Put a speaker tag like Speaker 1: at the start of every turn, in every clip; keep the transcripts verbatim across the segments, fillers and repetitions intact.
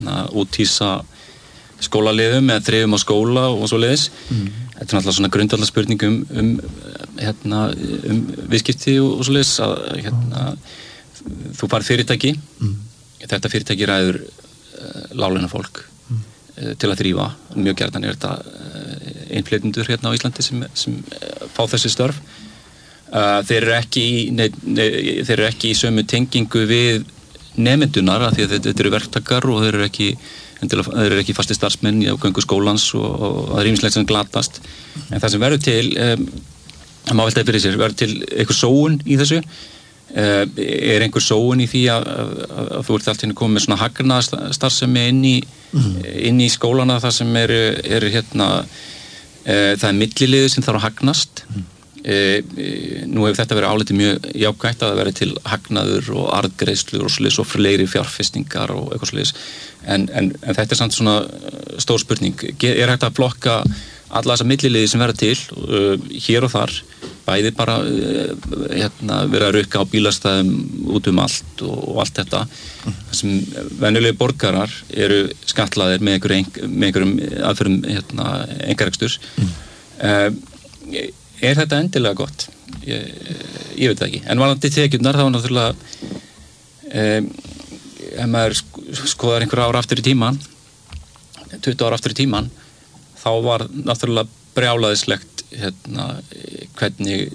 Speaker 1: úthýsa skólaliðum eða þrifum á skóla og svo leiðis. Mm. Þetta er náttúrulega svona grundvallar spurning um, um, hérna, um viðskipti og, og svo leiðis að hérna, þú fær fyrirtæki, mm. þetta fyrirtæki ræður uh, láglauna fólk mm. uh, til að þrífa. Mjög gjarnan er þetta uh, einflytjendur hérna á Íslandi sem, sem uh, fá þessi störf. Uh, þeir eru ekki í, nei, nei, þeir eru ekki í sömu tengingu við nemendunar af því að þetta eru verktakar og þeir eru ekki, þeir eru ekki fasti starfsmenn á göngu skólans og, og það er ýmislegt sem glatast. En það sem verður til, um, það má veltaði fyrir sér, verður til einhver sóun í þessu. Uh, er einhver sóun í því að, að, að, að þú ert alltaf komið með svona hagnaðarstarfsemi inn í, mm. inn í skólana þar sem eru, eru hérna, uh, það er milliliðið sem þarf að hagnast. Mm. E, e, nú hefur þetta verið álitið mjög jákvætt að það verið til hagnaður og arðgreiðslur og sliðis og fleiri fjárfestingar og eitthvað sliðis en, en, en þetta er samt svona stór spurning. Er hægt að flokka alla þessa milliliði sem verða til uh, hér og þar, bæði bara uh, hérna, vera að rukka á bílastæðum út um allt og, og allt þetta mm. sem venjulegi borgarar eru skatlaðir með einhverjum, með einhverjum aðferðum hérna, einkareksturs mm. uh, Er þetta endilega gott? Ég, ég veit það ekki. En varðandi tekjurnar þá náttúrulega um, ef maður skoðar einhver ára aftur í tíman tuttugu ára aftur í tíman þá var náttúrulega brjálæðislegt hérna, hvernig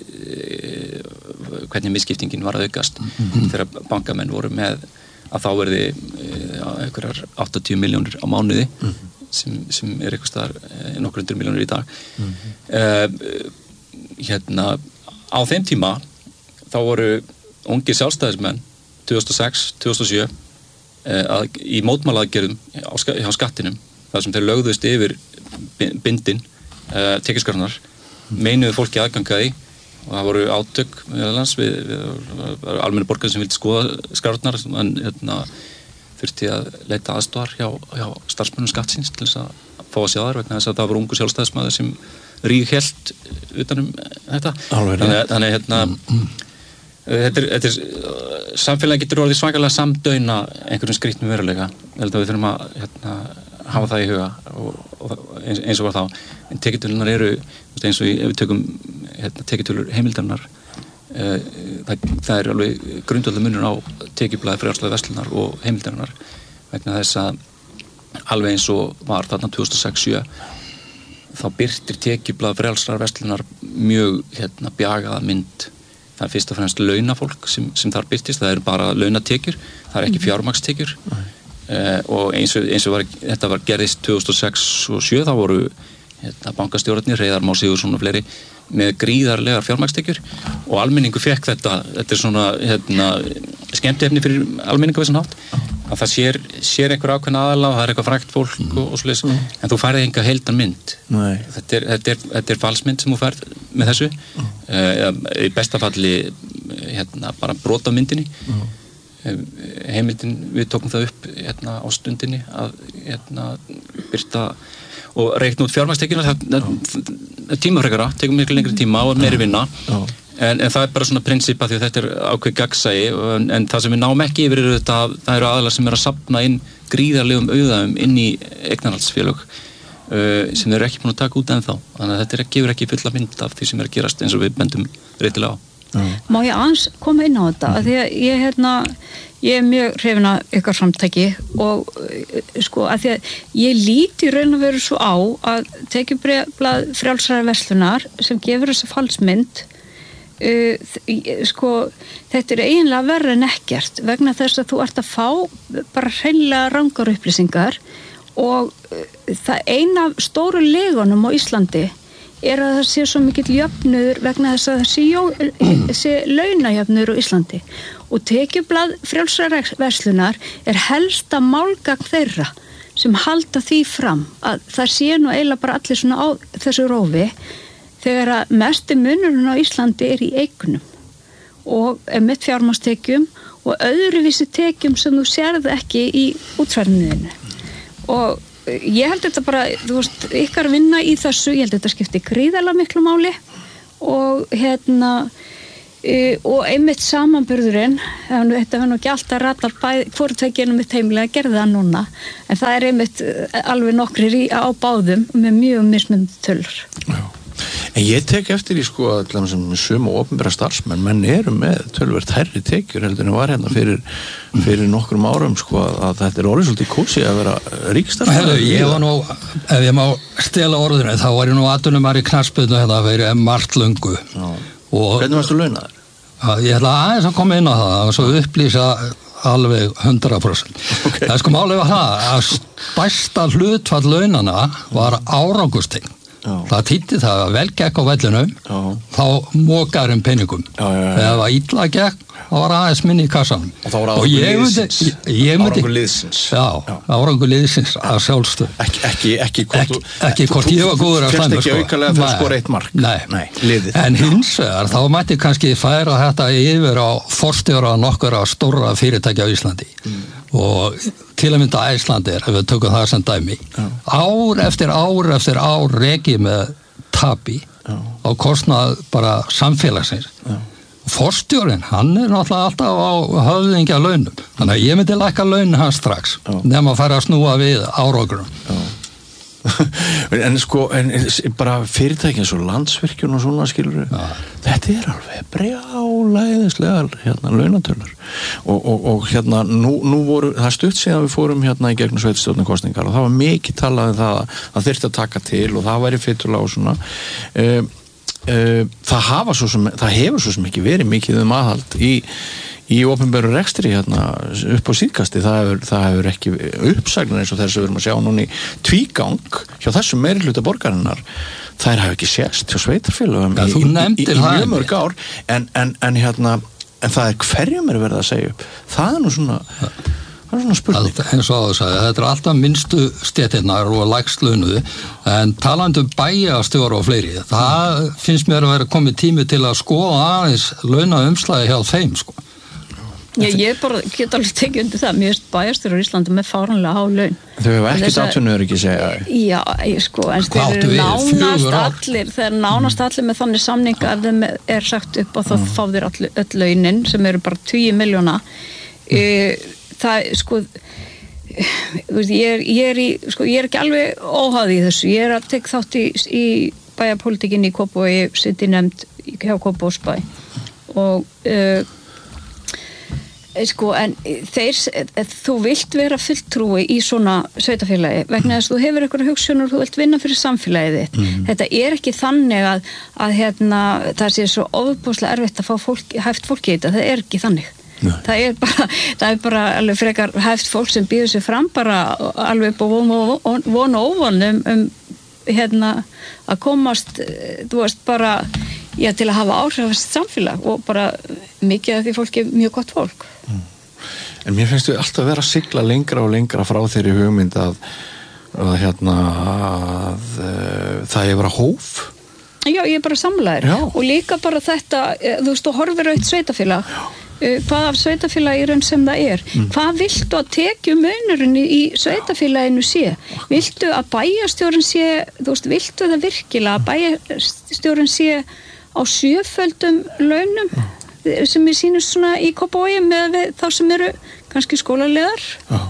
Speaker 1: hvernig misskiptingin var að aukast mm-hmm. þegar bankamenn voru með að þá verði einhverjar áttatíu milljónir á mánuði mm-hmm. sem, sem er eitthvað staðar nokkur hundur milljónir í dag mm-hmm. uh, hérna á þeim tíma þá voru ungir sjálfstæðismenn tvö þúsund og sex til tvö þúsund og sjö eh, að, í mótmælaaðgerðum á, ska, á skattinum þar sem þeir lögðust yfir bindin eh, tekjuskattarnar meinuðu fólki aðgangaði og það voru átök meðalans við, við almennu borgarar sem vildi skoða skattarnar en hérna, þurfti að leita aðstoðar hjá, hjá starfsmönnum skattsins til þess að fá að sjá þar vegna þess að það voru ungur sjálfstæðismaður sem ríghelt utanum þetta
Speaker 2: Alveg,
Speaker 1: þannig, þannig hérna mm. þetta er, þetta er samfélagi getur orðið svakalega samdauna einhverjum skrýtnum veruleika ég held að við þurfum að hérna, hafa það í huga og, og eins, eins og var þá en tekjutölunar eru eins og ef við tökum hérna, tekjutölur heimildarinnar uh, það, það er alveg grundvallar munur á tekjublaði frjálslega verslunar og heimildarinnar vegna þess að alveg eins og var þarna tvö þúsund og sex til tvö þúsund og sjö þá birtir tekjublað frjálsrar verslunar mjög hérna, bjagaða mynd. Það er fyrst og fremst launafólk sem, sem þar birtist, það eru bara launatekjur, það er ekki fjármagnstekjur mm. uh, og eins og, eins og var, þetta var gerðist tvö þúsund og sex og tvö þúsund og sjö þá voru hérna, bankastjórarnir, Hreiðar Már Sigurðsson og fleiri með gríðarlegar fjármagnstekjur og almenningu fekk þetta, þetta er svona hérna, skemmtiefni fyrir almenningu við svona hátt að það sér, sér einhver ákveðna aðala og það er eitthvað frægt fólk mm. og, og slis mm. en þú færði enga heildan mynd þetta er, þetta, er, þetta er falsmynd sem þú færð með þessu mm. uh, í besta falli hérna, bara brot af myndinni mm. uh, heimildin, við tókum það upp hérna, á stundinni að hérna, byrta og reikna út fjármagnstekjuna það er tímafrekara, tekum miklu lengri tíma og meiri vinna En, en það er bara svona prinsip að því að þetta er ákveð gagnsæi en, en það sem við náum ekki yfir er þetta það eru aðalar sem er að safna inn gríðarlegum auðæfum inn í eignarhaldsfélög uh, sem þeir eru ekki búin að taka út ennþá þannig að þetta er, gefur ekki fulla mynd af því sem er að gerast eins og við bendum réttilega á
Speaker 3: mm. Má ég aðeins koma inn á þetta mm. að því að ég, hérna, ég er mjög hrifin af ykkar samtæki og sko að því að ég líti raun að vera svo á að tekjublað frjálsrar verslunar sem gefur þessa falsmynd Uh, sko, þetta er eiginlega verra en ekkert vegna þess að þú ert að fá bara hreinlega rangar upplýsingar og uh, það eina af stóru legunum á Íslandi er að það sé svo mikill jöfnuður vegna þess að það sé, jó, sé launajöfnuður á Íslandi og tekjublað frjálsrar verslunar er helsta málgagn þeirra sem halda því fram að það sé nú eiginlega bara allir svona á þessu rófi þegar að mesti munurinn á Íslandi er í eignum og með fjármagnstekjum og öðruvísi tekjum sem þú sérð ekki í útfærniðinu og ég held þetta bara, þú veist, ykkar vinna í þessu, ég held þetta skipti gríðarlega miklu máli og hérna Uh, og einmitt samanburðurinn, þetta var nú ekki alltaf rata hvort tveggjum mitt heimilega gerði það núna, en það er einmitt alveg nokkrir í, á báðum með mjög mismunandi tölur.
Speaker 2: Já. En ég tek eftir í sko að sem sömu opinbera starfsmenn, menn eru með töluvert hærri tekjur heldur en var hérna fyrir, fyrir nokkrum árum sko að þetta er orðið svolítið kósi að vera ríkstarfsmenn.
Speaker 4: Herru, ég var nú, ef ég má stela orðinu, þá var ég nú atvinnumar í knattspyrnu hérna fyrir margt löngu.
Speaker 2: Já.
Speaker 4: Og
Speaker 2: hvernig varstu launaður?
Speaker 4: Ég ætla aðeins að koma inn á það og svo upplýsa alveg hundrað prósent. Okay. Það er sko málið var það að stærsta hlutfall launana var árangurstengt. Það týtti það að vel gekk á vellinum, já. Þá mókar um peningum. Já, já, já. Ef það var illa gekk, þá var aðeins minni í kassanum.
Speaker 2: Og þá var árangur liðsins. Árangur liðsins.
Speaker 4: Já, árangur liðsins að sjálfstu.
Speaker 2: Ekki, ekki, ekki hvort þú...
Speaker 4: Ekki hvort ég var góður að slæma.
Speaker 2: Fyrst ekki aukalega fyrir að skora eitt mark.
Speaker 4: Nei,
Speaker 2: nei, liðið.
Speaker 4: En hins vegar, þá mætti kannski færa þetta yfir á forstjóra nokkur að stóra fyrirtækja á Íslandi. Mm. Og til að mynda Æslandir, ef við tökum það sem dæmi, já. Ár eftir ár eftir ár reki með tapi já. Á kostnað bara samfélagsins. Já. Forstjórinn, hann er náttúrulega alltaf á höfðingja launum, þannig að ég myndi lækka launin hans strax, já. Nema að fara að snúa við árangurum.
Speaker 2: En sko, en bara fyrirtækin svo Landsvirkjun og svona skilur ja. Þetta er alveg brjálæðislega hérna launatölur og, og, og hérna nú, nú voru, það stutt síðan við fórum hérna í gegnum sveitarstjórnarkosningar og það var mikið talað um það að það þyrfti að taka til og það væri fitulega og svona um, um, það hafa svo sem, það hefur svo sem ekki verið mikið um aðhald í í opinberu rekstri hérna upp á síðkasti, það hefur, það hefur ekki uppsagnir eins og þess að við erum að sjá núna í tvígang hjá þessum meirihluta borgarinnar, þær hafa ekki sést hjá sveitarfélögum
Speaker 4: ja,
Speaker 2: í, í, í mjög mörg ár en, en, en hérna en það er hverjum er verið að segja upp það er nú svona það er svona spurning
Speaker 4: eins og að segja, þetta er alltaf minnstu stéttinnar og lægst launuðu en talandi um bæjarstjóra og fleiri það finnst mér að vera komið tími til að skoða aðeins launaumslagi hjá þeim sko.
Speaker 3: Já, ég bara get alveg tekið undir það, mér veist bæjarstjórar í Íslandi með fáránlega há laun.
Speaker 2: Þau hefur ekkert atvinnur ekki segja.
Speaker 3: Já, ég sko, en þeir eru nánast allir, þeir eru nánast allir með þannig samninga ef þeim er sagt upp og þá fá þeir all, öll launin sem eru bara tíu miljóna. Það, sko, ég er, ég er í, sko, ég er ekki alveg óháð í þessu, ég er að tek þátt í, í bæjarpólitíkinni í Kópavogi, sitt í nefnd hjá Kópavogsbæ og uh, sko, en þeir, þú vilt vera fulltrúi í svona sveitafélagi vegna þess að þú hefur einhverja hugsunur þú vilt vinna fyrir samfélagið þitt. Mm. Þetta er ekki þannig að, að hérna, það sé svo ofboðslega erfitt að fá fólk, hæft fólk í þetta, það er ekki þannig. Nei. Það er bara, það er bara alveg frekar hæft fólk sem býður sig fram bara alveg upp á von og von og óvon um, um hérna að komast, þú veist, bara já, til að hafa áhrifast samfélag og bara mikið af því fólki er mjög gott fólk. Mm.
Speaker 2: En mér finnst við alltaf að vera að sigla lengra og lengra frá þeirri hugmynd að, að hérna að, uh, það er bara hóf.
Speaker 3: Já, ég er bara samlæður og líka bara þetta, þú veist, þú horfir á eitt sveitafélag, uh, hvað af sveitafélagirinn sem það er, mm. hvað viltu að tekju munurinn í sveitafélaginu sé? Viltu að bæjarstjórinn sé, þú veist, viltu það virkilega að bæjarstjórinn sé á sjöföldum launum mm. sem er sýnust svona í Kópavogi með þá sem eru kannski skólalegar. Oh.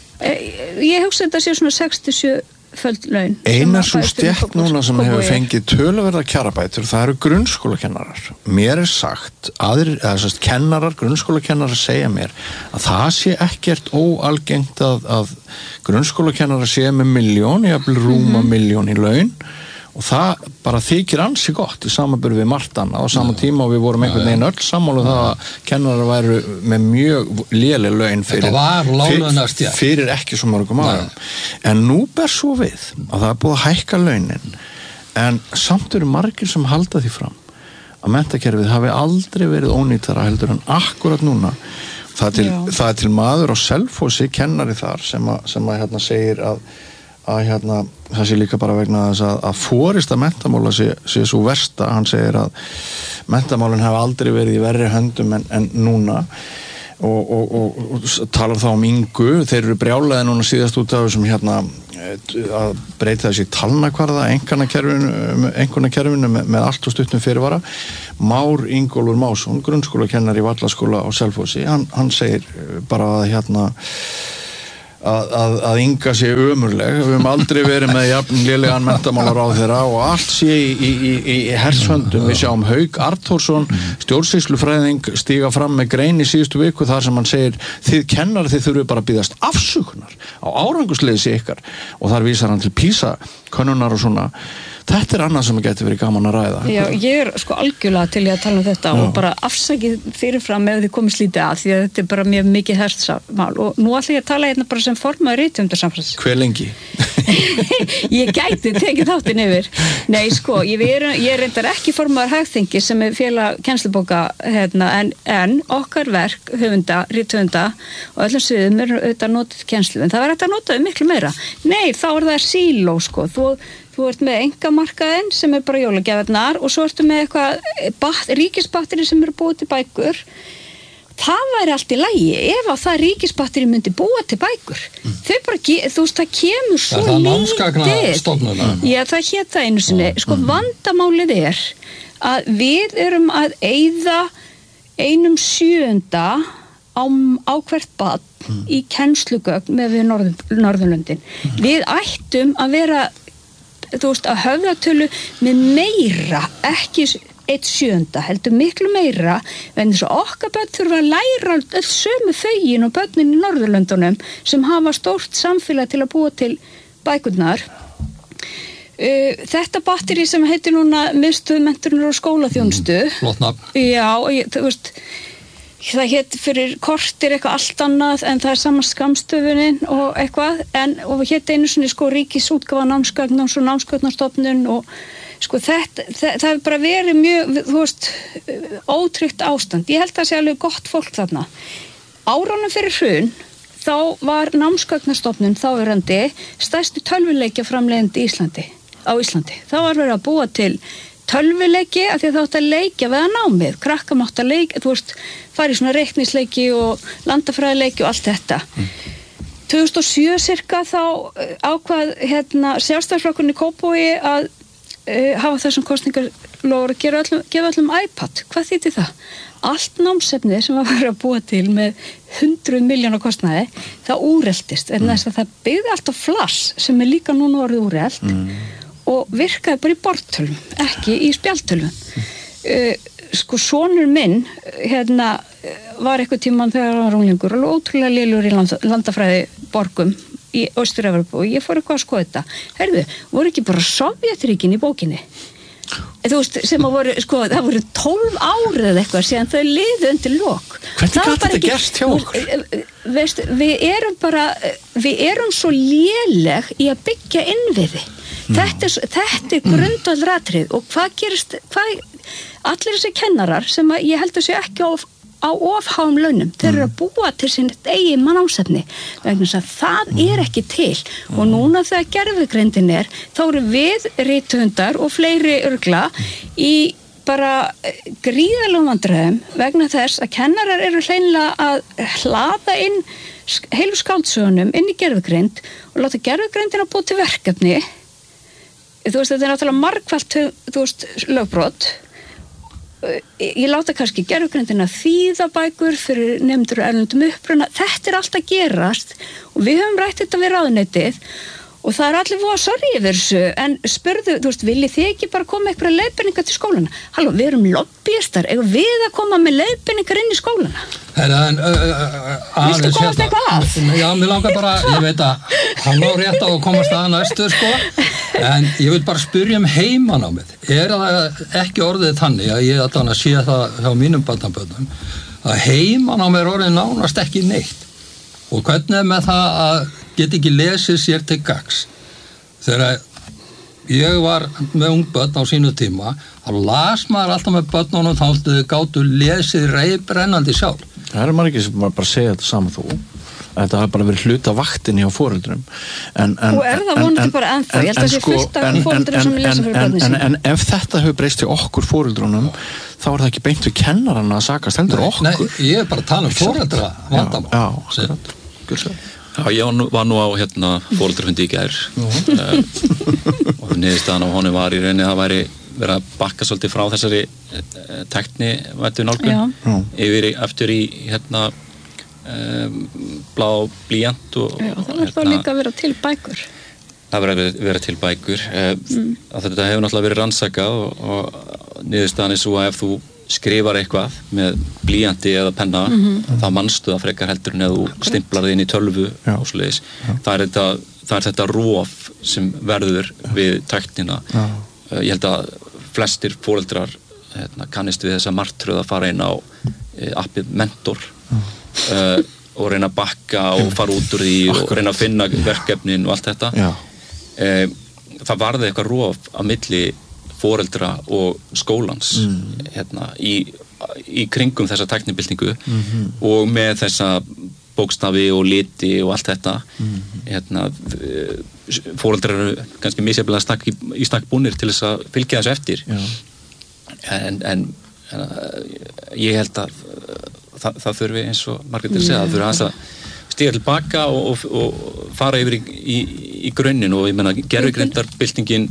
Speaker 3: Ég hugsa þetta sé svona sex til sjö föld laun.
Speaker 2: Einar svo stétt núna sem hefur fengið töluverða kjarabætur, það eru grunnskólakennarar. Mér er sagt, aðrir, eða sérst kennarar, grunnskólakennarar segja mér að það sé ekkert óalgengt að, að grunnskólakennarar sé með miljón, jafnvel rúma mm-hmm. miljón í laun og það bara þykir ansi gott í samanburði við margt annað á sama ja. Tíma og við vorum einhvern veginn öll sammála um það að kennarar væru með mjög léleg laun fyrir, fyrir, fyrir ekki svo mörgum árum. En nú ber svo við að það er búið að hækka launin en samt eru margir sem halda því fram að menntakerfið hafi aldrei verið ónýtara heldur en akkurat núna. Það er til, það er til maður á Selfossi, kennari þar sem að, sem að hérna segir að að hérna, það sé líka bara vegna þess að, að forista menntamála sé, sé svo versta, hann segir að menntamálin hafa aldrei verið í verri höndum en, en núna og, og, og, og talar þá um Ingu, þeir eru brjálaði núna síðast út af þessum hérna að breyta þessi talnakvarða einhverna kerfinu með, með allt og stuttum fyrirvara. Már Ingólfur Másson, grunnskólakennari í Vallaskóla á Selfossi, hann, hann segir bara að hérna að, að, að Inga sé ömurleg. Við höfum aldrei verið með jafn lélegan menntamálaráðherra og allt sé í, í, í, í hersföndum. Við sjáum Hauk Arnþórsson, stjórnsýslufræðing, stíga fram með grein í síðustu viku þar sem hann segir þið kennar þið þurfið bara að biðjast afsökunar á árangursleysi ykkar og þar vísar hann til PISA könnunar og svona. Þetta er annað sem getur verið gaman að ræða.
Speaker 3: Já, ég er sko algjörlega til ég að tala um þetta Já. Og bara afsakið fyrirfram ef þið komið slítið að því að þetta er bara mjög mikið hertsamál og nú ætla ég að tala hérna bara sem formaður rithöfundasambands.
Speaker 2: Hve lengi?
Speaker 3: Ég gæti tekið þáttinn yfir. Nei, sko, ég er, ég er reyndar ekki formaður Hagþingi sem er félag kennslubóka hérna, en, en okkar verk, höfunda, rithöfunda og öllum sviðum er auðvitað notið kennslu en það var þetta að nota miklu meira. Nei, þá er það síló, sko. Þú Þú ert með engamarkaðinn sem er bara jólagjafirnar og svo ertu með eitthvað ríkisbatteri sem eru búið til bækur. Það væri allt í lagi ef að það ríkisbatteri myndi búa til bækur. Mm. Þau bara, þú veist, það kemur svo lítið.
Speaker 4: Það er námsgagnastofnun.
Speaker 3: Já, það hét það einu sinni. Sko, vandamálið er að við erum að eyða einum sjöunda á, á hvert barn mm. í kennslugögn með við Norður, Norðurlöndin. Mm. Við ættum að vera þú veist, að höfðatölu með meira, ekki eitt sjönda, heldur miklu meira en þess að okkar börn þurfa að læra öll sömu þögin og börnin í Norðurlöndunum sem hafa stórt samfélag til að búa til bækurnar. Uh, þetta batteri sem heitir núna miðstöð menntunar og skólaþjónustu.
Speaker 4: Mm, flott nafn.
Speaker 3: Já, ég, þú veist það hétt fyrir kortir eitthvað allt annað en það er sama skammstöfunin og eitthvað en og hétt einu sinni sko ríkisútgáfa námsgagn og svo námsgagnastofnun og sko þetta það, það hefur bara verið mjög þú veist ótryggt ástand. Ég held að það sé alveg gott fólk þarna. Árunum fyrir hrun þá var námsgagnastofnun þáverandi stærsti tölvuleikja framleiðandi í Íslandi á Íslandi. Það var verið að búa til tölvuleiki af því að það átt að leikja við að námið, krakka mátt að leika, þú veist, fara í svona reiknisleiki og landafræðileiki og allt þetta. Mm. tvö þúsund og sjö cirka þá ákvað hérna Sjálfstæðisflokkurinn í Kópavogi að uh, hafa þessum kosningalofur að gera öllum, gefa öllum iPad. Hvað þýddi það? Allt námsefni sem var verið að búa til með hundruð miljóna kostnaði, það úreldist, en þess að það byggði alltaf flass sem er líka núna orðið úreld. Mm. Og virkaði bara í borðtölum, ekki í spjaldtölum. Uh, sko, sonur minn hérna, var eitthvað tímann þegar hann var unglingur og ótrúlega lélegur í land, landafræði borgum í Austur-Evrópu og ég fór eitthvað að skoða þetta. Heyrðu, voru ekki bara Sovétríkin í bókinni? Þú veist, sem að voru, sko, það voru tólf árið eða eitthvað síðan þau liðu undir lok.
Speaker 2: Hvernig gat þetta gerst hjá okkur?
Speaker 3: Veist, við erum bara, við erum svo léleg í að byggja innviði. Mm. Þetta er, þetta er grundvallaratrið og hvað gerist, hvað, allir þessi kennarar sem að ég held að sé ekki á, á ofháum launum, þeir eru að búa til sín eigin mannámsefni, vegna þess að það er ekki til og núna þegar gervigreindin er, þá eru við rithöfundar og fleiri örgla í bara gríðarlegum vandræðum vegna þess að kennarar eru hreinlega að hlaða inn heilu skáldsögunum inn í gervigreind og láta gervigreindina búa til verkefni. Þú veist, þetta er náttúrulega margfalt, þú veist, lögbrot. Ég láta kannski gervigreindina þýða bækur fyrir nemendur erlendum uppruna. Þetta er allt að gerast og við höfum rætt þetta við ráðuneytið og það er allir voða sorry yfir þessu en spurðu, þú veist, viljið þið ekki bara koma eitthvað leiðbeiningar til skólana? Halló, við erum lobbyistar, eigum við að koma með leiðbeiningar inn í skólana?
Speaker 4: Herra, en uh, uh,
Speaker 3: Viltu komast eitthvað að?
Speaker 4: Já, mér langar bara, ég veit að hann á rétt á að komast að næstu, sko en ég vil bara spyrja um heimanámið. Er það ekki orðið þannig að ég ætla að sé það hjá mínum barnabörnum að heimanámið er orðið nánast ekki neitt og hvernig er með það að geta ekki lesið sér til gagns. Þegar ég var með ungbörn á sínu tíma, þá las maður alltaf með börnunum þá þau gátu lesið reiðbrennandi sjálf.
Speaker 2: Það er maður ekki sem maður bara segja þetta saman þú. Þetta hafa bara verið hluta vaktinni á foreldrum. En, en,
Speaker 3: og er það vonandi bara ennþá? Ég held að það sé fullt af foreldrum sem lesa fyrir börnin sín.
Speaker 2: En, en, en ef þetta hefur breyst til okkur foreldrunum, þá er það ekki beint við kennarann að sakast heldur okkur.
Speaker 4: Nei, ég er bara að tala um foreldra vandamál.
Speaker 2: Já, já, akkurat.
Speaker 1: Já, ég var nú, var nú á hérna foreldrafundi í gær uh, og niðurstaðan á honum var í rauninni að það væri verið að bakka svolítið frá þessari uh, tekni vættu nálgun yfir í, eftir í hérna um, blá blýant og
Speaker 3: Já, það verður þá líka að vera til bækur.
Speaker 1: Það verður að vera til bækur uh, mm. að þetta hefur náttúrulega verið rannsakað og, og niðurstaðan er svo að ef þú skrifar eitthvað með blýanti eða penna mm-hmm. þá manstu það frekar heldur en ef þú stimplar þið inn í tölvu og svoleiðis. Það er þetta, það er þetta rof sem verður við teknina. Uh, ég held að flestir foreldrar hérna, kannist við þessa martröð að fara inn á uh, appið Mentor uh, og reyna að bakka og fara út úr því og reyna að finna verkefnin og allt þetta. Uh, það varði eitthvað rof á milli foreldra og skólans mm. hérna, í, í kringum þessa tæknibyltingu mm-hmm. og með þessa bókstafi og liti og allt þetta mm-hmm. hérna, foreldrar eru kannski misjafnilega stakk í, í stakk búnir til þess að fylgja þessu eftir en, en, en ég held að það, það þurfi eins og Margrét er að segja, það þurfi aðeins að stíga tilbaka og, og, og fara yfir í, í, í grunninn og ég menna gervigreindarbyltingin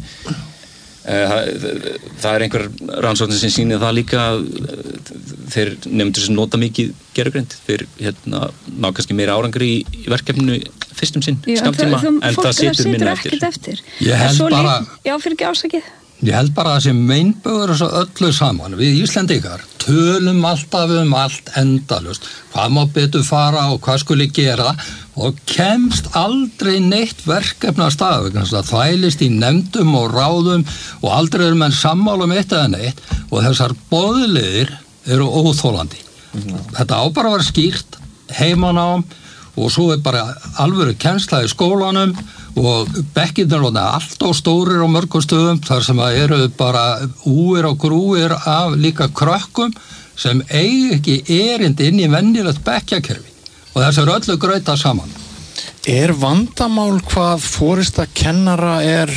Speaker 1: Það, það er einhver rannsóknir sem sýnir það líka þeir nefndur sem nota mikið gervigreind þeir hérna, ná kannski meira árangri í, í verkefninu fyrstum sinn skamtíma en, en það situr minna eftir.
Speaker 3: eftir
Speaker 4: Ég held bara
Speaker 3: Já, fyrir ekki ásakið
Speaker 4: Ég held bara að þessi meinbögur þessu öllu saman við Íslendingar tölum alltaf um allt endalust hvað má betur fara og hvað skuli gera og kemst aldrei neitt verkefni að stað það þvælist í nefndum og ráðum og aldrei eru menn sammála um eitt eða neitt og þessar boðleiðir eru óþólandi mm-hmm. Þetta á bara að vera skýrt heimanám og svo er bara alvöru kennsla í skólanum og bekkirnir er allt og stórir á mörgum stöðum þar sem að eru bara úir og grúir af líka krökkum sem eigi ekki erindi inn í venjulegt bekkjakerfi og þess er öllu grauta saman.
Speaker 2: Er vandamál hvað forista kennara er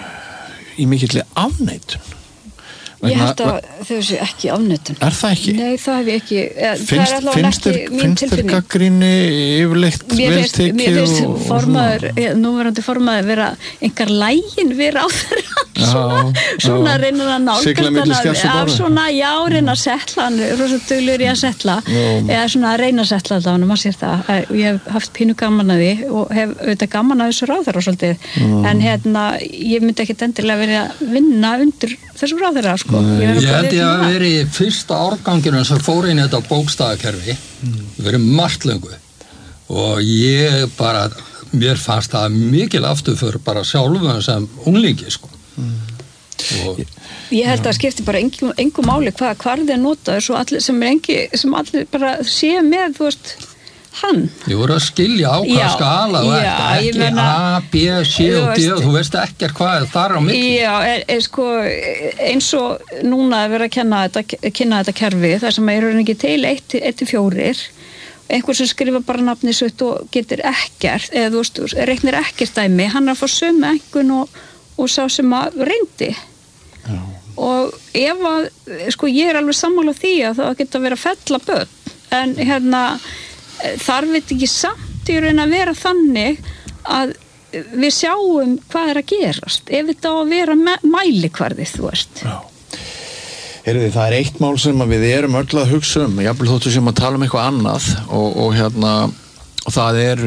Speaker 2: í mikilli afneitun?
Speaker 3: Ég held að þau séu ekki afneitun.
Speaker 2: Er það ekki?
Speaker 3: Nei, það hef ég ekki.
Speaker 2: Finnst, það er allavega ekki mín tilfinning. Finnst þér gagnrýni yfirleitt vel tekið?
Speaker 3: Mér finnst formaður, núverandi formaður vera einhver lægin vera á þeirra. Svona, svona reynir að nálgast af svona, já, reyna að setla hann, rosa duglur í að setla eða svona að reyna að setla alltaf hann, maður sér það. Ég hef haft pínu gaman að því og hef auðvitað gaman að þessu ráðherra svolítið, en hérna, ég myndi ekkit endilega verið að vinna undir þessum ráðherra, sko.
Speaker 4: Ég held ég að veri í fyrsta árganginu sem fór inn í þetta bókstafkerfi, verið margt löngu og ég bara, mér fannst það mikil afturför bara sjálfum sem unglingi, sko. Og,
Speaker 3: ég held að það skipti bara engum, engum máli hvað hvar þeir nota svo allir sem er engi sem allir bara sé með þú veist hann
Speaker 4: ég voru að skilja á hvað skala og já, ekki meina, A, B, C og D og þú veist ekki hvað það er á milli
Speaker 3: já, er, er sko eins og núna að vera að kenna þetta, kynna þetta kerfi þar sem er ekki til eitt til fjórir einhver sem skrifa bara nafni sutt og getur ekkert eða þú veist, reiknir ekkert dæmi hann er að fá sömu engun og og sá sem að reyndi já. Og ef að sko ég er alveg sammála því að það geta verið að fella börn en hérna þarf þetta ekki samt í raun að vera þannig að við sjáum hvað er að gerast ef þetta á að vera mælikvarði þú veist já.
Speaker 2: Heyrðu, það er eitt mál sem við erum öll að hugsa um jafnvel þóttu sem að tala um eitthvað annað og, og hérna og það er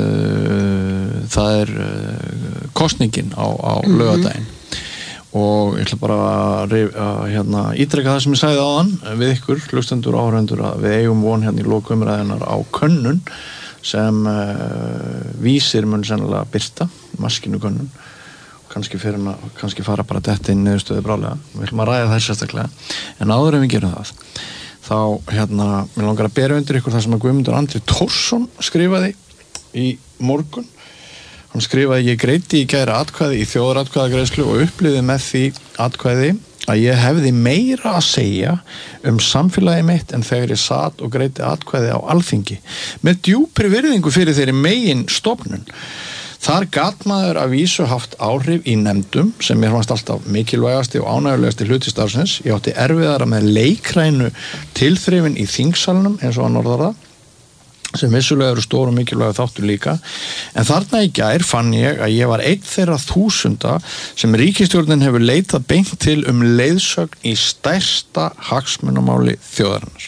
Speaker 2: uh, það er uh, kosningin á, á mm-hmm. laugardaginn og ég ætla bara að, að hérna, ítreka það sem ég sagði áðan við ykkur, hlustendur og áhorfendur að við eigum von hérna í lokaumræðinnar á könnun sem uh, vísir mun sennilega birta maskinu könnun kannski, fyrir, kannski fara bara detta inn niðurstöðu brálega við ætlum að ræða það sérstaklega en áður en við gerum það þá hérna, mér langar að bera undir ykkur það sem að Guðmundur Andri Tórsson skrifaði í morgun hann skrifaði ég greiddi í gær atkvæði í þjóðaratkvæðagreiðslu og upplifði með því atkvæði að ég hefði meira að segja um samfélagi mitt en þegar ég sat og greiddi atkvæði á Alþingi með djúpri virðingu fyrir þeirri megin stofnun Þar gat maður að vísu haft áhrif í nefndum sem mér fannst alltaf mikilvægasti og ánægjulegasti hluti starfsins. Ég átti erfiðara með leikrænu tilþrifin í þingsalunum eins og hann orðar það. sem vissulega eru stór og mikilvægur þáttur líka, en þarna í gær fann ég að ég var einn þeirra þúsunda sem ríkisstjórnin hefur leitað beint til um leiðsögn í stærsta hagsmunamáli þjóðarinnar.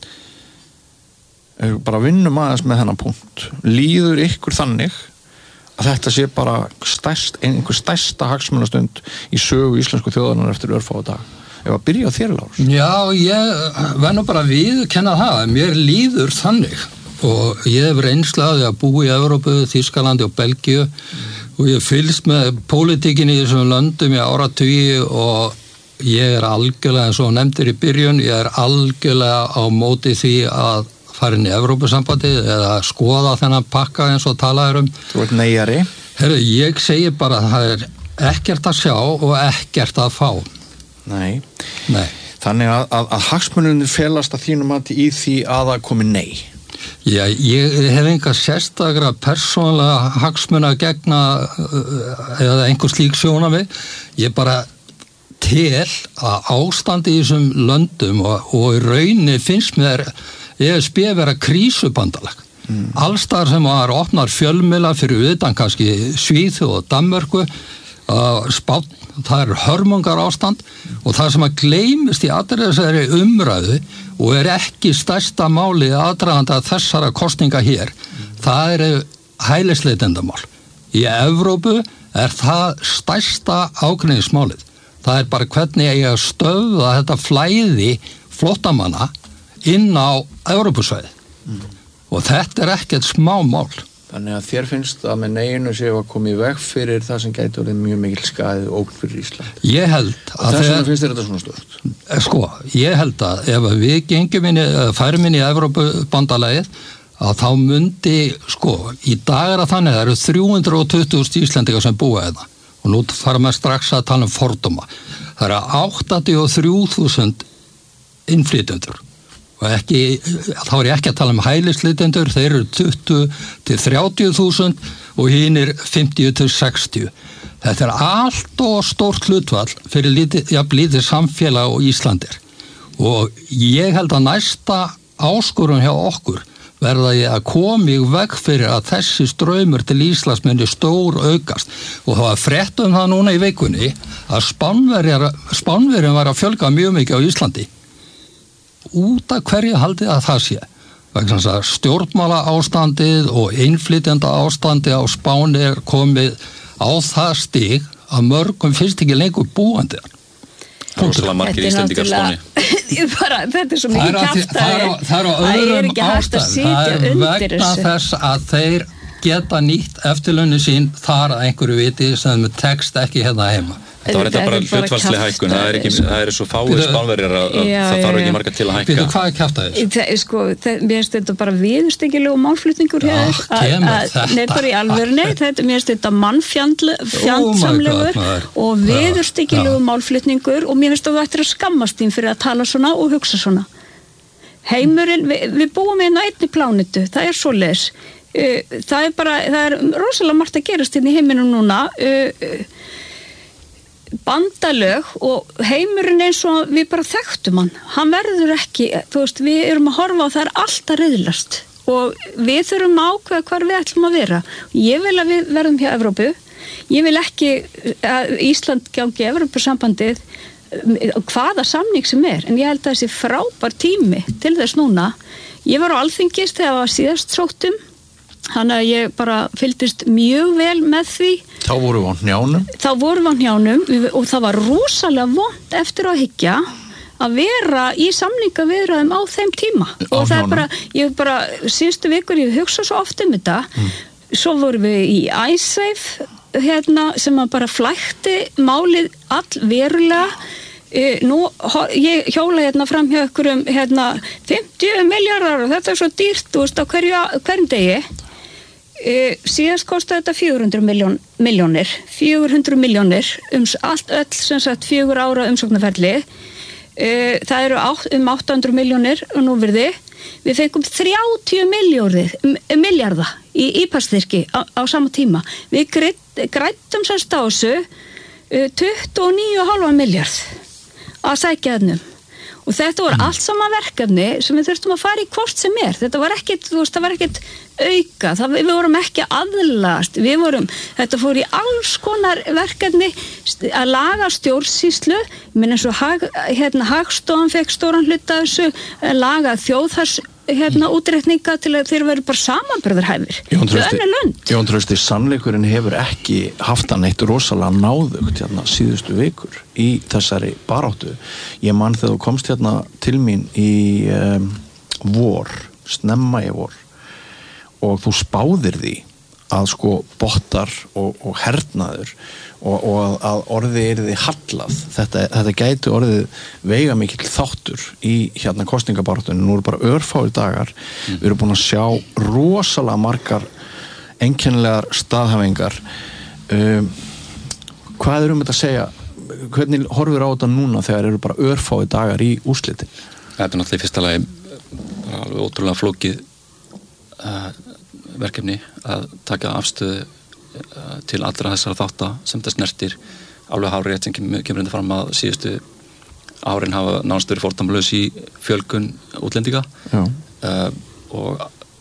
Speaker 2: Bara vinnum aðeins með þennan punkt. Líður ykkur þannig að þetta sé bara stærst, einhver stærsta hagsmunastund í sögu íslensku þjóðarinnar eftir örfáa dag? Ef að byrja á þér, Lárus.
Speaker 4: Já, ég verð nú bara að viðurkenna það, mér líður þannig og ég hef reynslaði að búa í Evrópu, Þýskalandi og Belgíu og ég fylgst með pólitíkinni í þessum löndum í áratugi og ég er algjörlega, eins og nefndir í byrjun, ég er algjörlega á móti því að fara inn í Evrópusambandið eða skoða þennan pakka eins og talaður um.
Speaker 2: Þú ert neyjari.
Speaker 4: Herru, ég segi bara að það er ekkert að sjá og ekkert að fá.
Speaker 2: Nei.
Speaker 4: Nei.
Speaker 2: Þannig að, að, að hagsmununir felast að þínum að í því að það komi nei.
Speaker 4: Já, ég hef enga sérstakra persónulega hagsmuna að gegna eða einhver slík sjónarmið. Ég bara tel að ástandi í þessum löndum og, og í rauninni finnst mér E S B vera krísubandalag. Mm. Allstar sem var opnar fjölmiðla fyrir utan kannski Svíþjóð og Danmörku, uh, Spánn, það er hörmungar ástand og það sem að gleymist í allri þessari umræðu og er ekki stærsta máli aðdraganda þessara kosninga hér, það eru hælisleitendamál. Í Evrópu er það stærsta ágreiningsmálið. Það er bara hvernig ég að stöðva þetta flæði flóttamanna inn á Evrópusvæði. Mm. Og þetta er ekkert smá mál.
Speaker 2: Þannig að þér finnst að með neginu séu að koma í veg fyrir það sem gæti orðið mjög mikil skaðið og ógn fyrir Ísland.
Speaker 4: Ég held að
Speaker 2: þess vegna finnst þér þetta svona stórt.
Speaker 4: Sko, ég held að ef við gengjum inn í, færum inn í Evrópubandalagið, að þá myndi, sko, í dag er að þannig, það eru þrjú hundruð tuttugu þúsund Íslendingar sem búa þetta. Og nú fara maður strax að tala um fordóma. Það eru áttatíu og þrjú þúsund innflytjendur. Og ekki, þá er ég ekki að tala um hælisleitendur, þeir eru tuttugu til þrjátíu þúsund og hinir fimmtíu til sextíu. Þetta er allt og stórt hlutfall fyrir lítið, jafn lítið samfélag og Íslandir. Og ég held að næsta áskorun hjá okkur verða ég að koma í veg fyrir að þessi straumur til Íslands myndi stór aukast. Og það var frétt um það núna í vikunni að Spánverjar var að fjölga mjög mikið á Íslandi. Út af hverju haldið að það sé vegna þess að stjórnmála ástandið og innflytjenda ástandi á Spáni er komið á það stig að mörgum finnst ekki lengur búandi.
Speaker 1: Rósalega margir Íslendingar Spáni.
Speaker 3: Bara, þetta er svo mikið kjaftaði.
Speaker 4: Það er á öðrum ástæðum. Það er vegna þess að þeir geta nýtt eftirlauninu sín þar að einhverju viti sem tekst ekki hérna heima.
Speaker 1: Þetta var þetta bara hlutfallsleg hækkun, það er ekki, það er svo fáið Spánverjar að það þarf ekki marga til að hækka.
Speaker 4: Býtu, hvað er kjaftaðis?
Speaker 3: Sko, mér finnst þetta bara viðurstyggilegu málflutningur hér. Nei, bara í alvörunni, þetta mér finnst þetta mannfjandsamlegur og viðurstyggilegu málflutningur og mér finnst að þú ættir að skammast þín fyrir að tala svona og hugsa svona. Heimurinn, við, við búum hérna einni plánetu, það er svoleiðis. Það er bara, það er rosalega margt að gerast hérna í heiminum núna. Bandalög og heimurinn eins og við bara þekktum hann hann verður ekki, þú veist, við erum að horfa á það er alltaf riðlast og við þurfum að ákveða hvar við ætlum að vera. Ég vil að við verðum hjá Evrópu, ég vil ekki að Ísland gangi Evrópusambandið hvaða samning sem er, en ég held að þessi frábær tími til þess núna. Ég var á Alþingis þegar það var síðast sóttum, þannig að ég bara fylgdist mjög vel með því.
Speaker 2: Þá voru við á hnjánum? Þá
Speaker 3: voru við á hnjánum og það var rosalega vont eftir að hyggja að vera í samningaviðræðum á þeim tíma. Á og það hnjánum. Er bara, ég bara, síðustu vikur ég hugsa svo oft um þetta, mm. Svo voru við í iSafe, hérna, sem að bara flækti málið all verulega. Uh, nú, ég hjóla hérna fram hjá ykkur um hérna, fimmtíu milljarðar og þetta er svo dýrt, þú veist, á hverju, hverjum degi. Uh, síðast kostaði þetta fjögur hundruð milljón, milljónir fjögur hundruð milljónir um allt öll sem sagt fjögur ára umsóknarferli. uh, það eru átt, um átta hundruð milljónir og nú virði við fengum þrjátíu milljarða í ípastyrki á, á sama tíma. Við grættum sérst á þessu uh, tuttugu og níu komma fimm milljarð að sækja þennum og þetta voru allt saman verkefni sem við þurftum að fara í hvort sem er, þetta var ekkit, þú veist, það var ekkit auka, það, við vorum ekki aðlast, við vorum, þetta fór í alls konar verkefni að laga stjórnsýslu, ég meina eins og hag, hérna, Hagstofan fekk stóran hluta þessu, laga þjóðhars hérna útreikninga til að þeir veru bara samanburðarhæfir.
Speaker 2: Jón Trausti, Jón Trausti, sannleikurinn hefur ekki haft hann eitt rosalega náðugt hérna síðustu vikur í þessari baráttu. Ég man þegar þú komst hérna til mín í um, vor, snemma í vor og þú spáðir því að sko bottar og, og hernaður og, og að orðið er því hallað, þetta, þetta gæti orðið veiga mikill þáttur í hérna kosningabaráttunni, nú eru bara örfáir dagar, mm. við erum búin að sjá rosalega margar einkennilegar staðhæfingar. um, hvað erum við að segja, hvernig horfir á þetta núna þegar eru bara örfáir dagar í úrslitin?
Speaker 1: Þetta er náttúrulega í fyrsta lagi alveg ótrúlega flókið uh, verkefni að taka afstöðu uh, til allra þessara þátta sem það snertir alveg hárrétt sem kemur, kemur enda fram að síðustu árin hafa nánast verið fordæmalaus í fjölgun útlendinga uh, og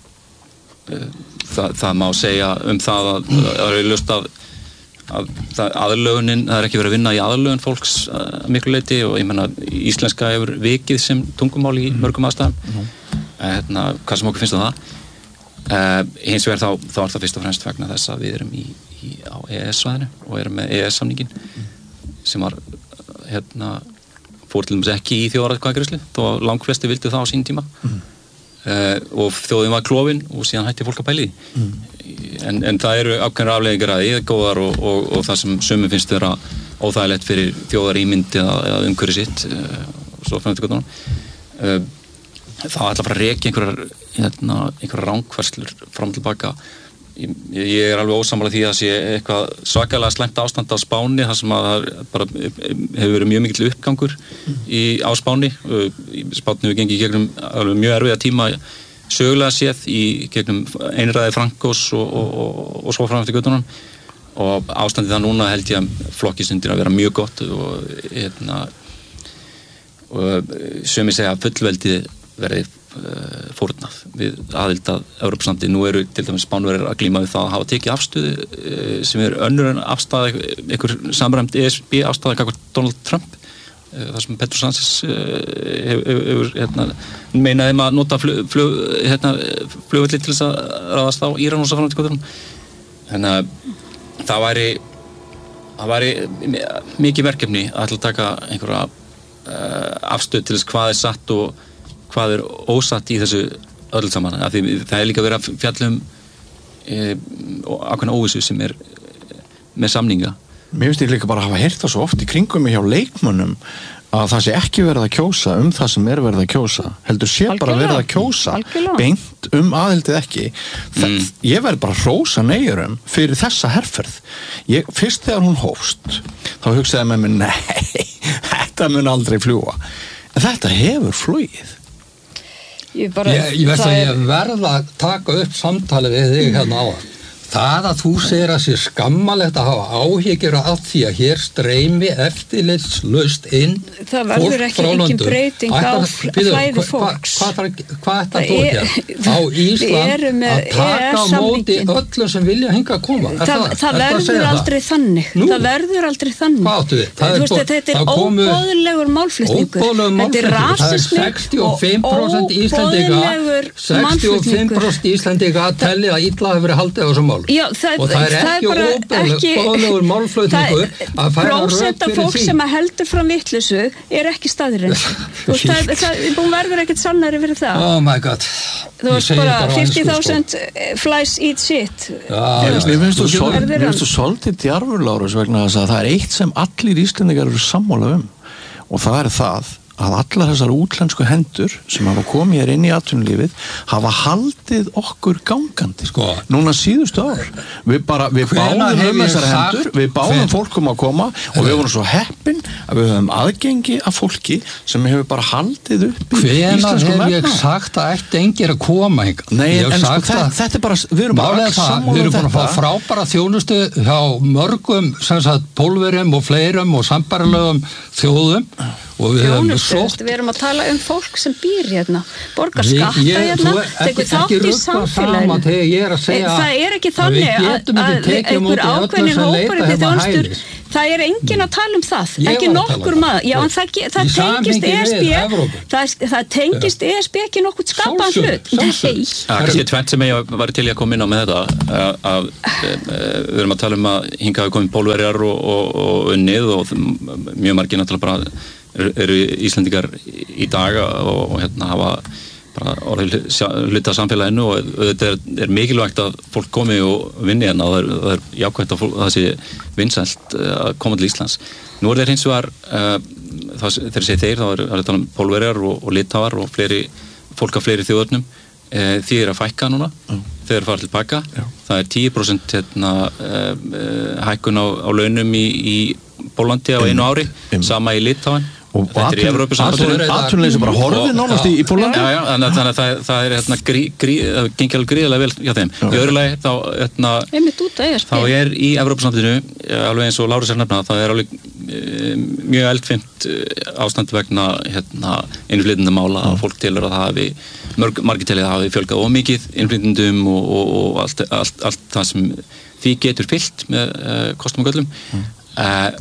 Speaker 1: uh, það, það má segja um það að það er ljóst að, að það, aðlögunin, það er ekki verið að vinna í aðlögun fólks uh, miklu leyti og ég menna íslenska hefur vikið sem tungumál í mörgum aðstæðum uh, hérna, hvað sem okkur finnst um það. Uh, hins vegar þá, þá er það fyrst og fremst vegna þess að við erum í, í, á E E S-svæðinu og erum með E E S-samningin mm. sem var hérna, fór til dæmis ekki í þjóðaratkvæðagreiðslu þó að langflesti vildu það á sín tíma mm. uh, og þjóðin var klofin og síðan hætti fólk að pæli mm. en, en það eru ákveðnar afleiðingar að því góðar og, og, og það sem sumum finnst vera óþægilegt fyrir þjóðarímynd eða, eða umhverfi sitt uh, og svo framöndu gottunum uh, þá ætla að fara að reki einhverjar hérna, einhverjar rángfærslur fram tilbaka. Ég, ég er alveg ósammála því að sé eitthvað svakalega slæmt ástand á Spáni þar sem að það bara hefur verið mjög mikill uppgangur í, á Spáni. Spáni hefur gengið í gegnum alveg mjög erfiða tíma sögulega séð í gegnum einræði Frankos og, og, og, og svo fram eftir göttunum og ástandið það núna held ég að flokkist undir að vera mjög gott og hérna og sumir segja að fullveldið verið uh, fórnað við aðild að Evrópusambandinu. Nú eru til dæmis Spánverjar að glíma við það að hafa tekið afstöðu uh, sem er önnur en afstaða einhver samræmd E S B afstaða gagnvart Donald Trump uh, þar sem Pedro Sánchez uh, hefur hef, hérna, meinaði maður að nota flug, flug, hérna, flugvelli til þess að ráðast á Íran og svo fram til göttunum. Þannig að það væri það væri mikið verkefni að ætla að taka einhverja uh, afstöðu til þess hvað er satt og hvað er ósatt í þessu öll saman, af því það er líka verið að fjallum e, ákveðna óvissu sem er með samninga.
Speaker 2: Mér finnst ég líka bara að hafa heyrt það svo oft í kringum mig hjá leikmönnum að það sé ekki verið að kjósa um það sem er verið að kjósa, heldur sé Algjörlega. bara verið að kjósa Algjörlega. beint um aðildið ekki. Það, mm. Ég verð bara hrósa neyjurum fyrir þessa herferð. Ég, fyrst þegar hún hófst, þá hugsaði með mig, nei, þetta mun aldrei fljúa. En þetta hefur flugið.
Speaker 4: Ég, bara, ég, ég veist að ég verð að taka upp samtali við þig hérna á það. Það að þú segir að sé skammalegt að hafa áhyggjur af því að hér streymi eftirlitslaust inn
Speaker 3: það verður ekki engin breyting á flæði fólks.
Speaker 4: Hvað er þetta hér? Á Ísland að taka á móti öllum sem vilja hinga að koma.
Speaker 3: Það verður aldrei þannig. Það verður aldrei þannig.
Speaker 4: Hvað áttu þið?
Speaker 3: Þetta er óboðlegur málflutningur. Þetta er rasismi og óboðlegur málflutningur.
Speaker 4: sextíu og fimm prósent Íslendinga að tellja að illa hefur verið haldið á þessum mál.
Speaker 3: Já, það,
Speaker 4: og það er ekki óboðlegur málflutningur að færa rök fyrir því.
Speaker 3: Fólk sem að heldur fram vitleysu er ekki staðurinn. það, það, það verður ekkert sannari fyrir það.
Speaker 4: Oh my god.
Speaker 3: Þú veist bara fifty thousand flies eat shit.
Speaker 2: Mér finnst þú svolítið djarfur, Lárus, vegna þess að það er eitt sem allir Íslendingar eru sammála um og það er það að allar þessar útlensku hendur sem hafa komið hér inn í atvinnulífið hafa haldið okkur gangandi
Speaker 4: sko.
Speaker 2: Núna síðustu ár við bara, við báðum um þessar hendur við báðum fólkum að koma og við vorum svo heppin að við höfum aðgengi af fólki sem hefur bara haldið upp í íslensku
Speaker 4: Hvenær hef ég sagt að eftir engir að koma hingað?
Speaker 2: Nei, en sko, þetta, þetta er bara við erum bara
Speaker 4: ekki sammála um þetta. Við erum búin að fá frábæra þjónustu hjá mörgum sem sagt pólverjum og fleirum og sambærilegum þjóðum og við höfum
Speaker 3: sótt við erum að tala um fólk sem býr hérna borgar skatta hérna tekur þátt í samfélaginu það er ekki þannig að einhver ákveðin hópar upp í þjónustur það er enginn að tala um það ekki nokkur maður já, það, það tengist E S B það, það tengist E S B ekki nokkuð skapaðan hlut nei
Speaker 1: það er tvennt sem ég var til í að koma inn á með þetta að, að við erum að tala um að hingað hafa komið Pólverjar og, og, og unnið og mjög margir náttúrulega bara eru, eru Íslendingar í dag og, og hérna hafa bara orðið hluta af samfélaginu og þetta er, er mikilvægt að fólk komi og vinni hérna og það er, það er jákvæmt að, fólk, að það sé vinsælt að koma til Íslands. Nú er þeir hins vegar uh, það, þegar segir þeir þá er þetta um Pólverjar og, og Litháar og fleiri, fólk af fleiri þjóðurnum uh, því er að fækka núna mm. þeir eru farið til baka Já. Það er tíu prósent hérna, uh, hækkun á, á launum í, í Pólandi á einu ári mm. sama í Litháen
Speaker 2: og atvinnuleysi bara horfið nánast í, í Pólandi
Speaker 1: já, já, þannig að það, það er hérna, grí, grí, gengi alveg gríðilega vel hjá þeim já. Í öðru lagi þá, hérna, þá er í Evrópusambandinu alveg eins og Lára sér nefna það er alveg e, mjög eldfimt ástand vegna hérna, innflytjendamála að fólk telur að það hafi mörg, margir telur að það hafi fjölgað ómikið innflytjendum og, og, og allt, allt, allt það sem því getur fyllt með uh, kostum og göllum mm. uh,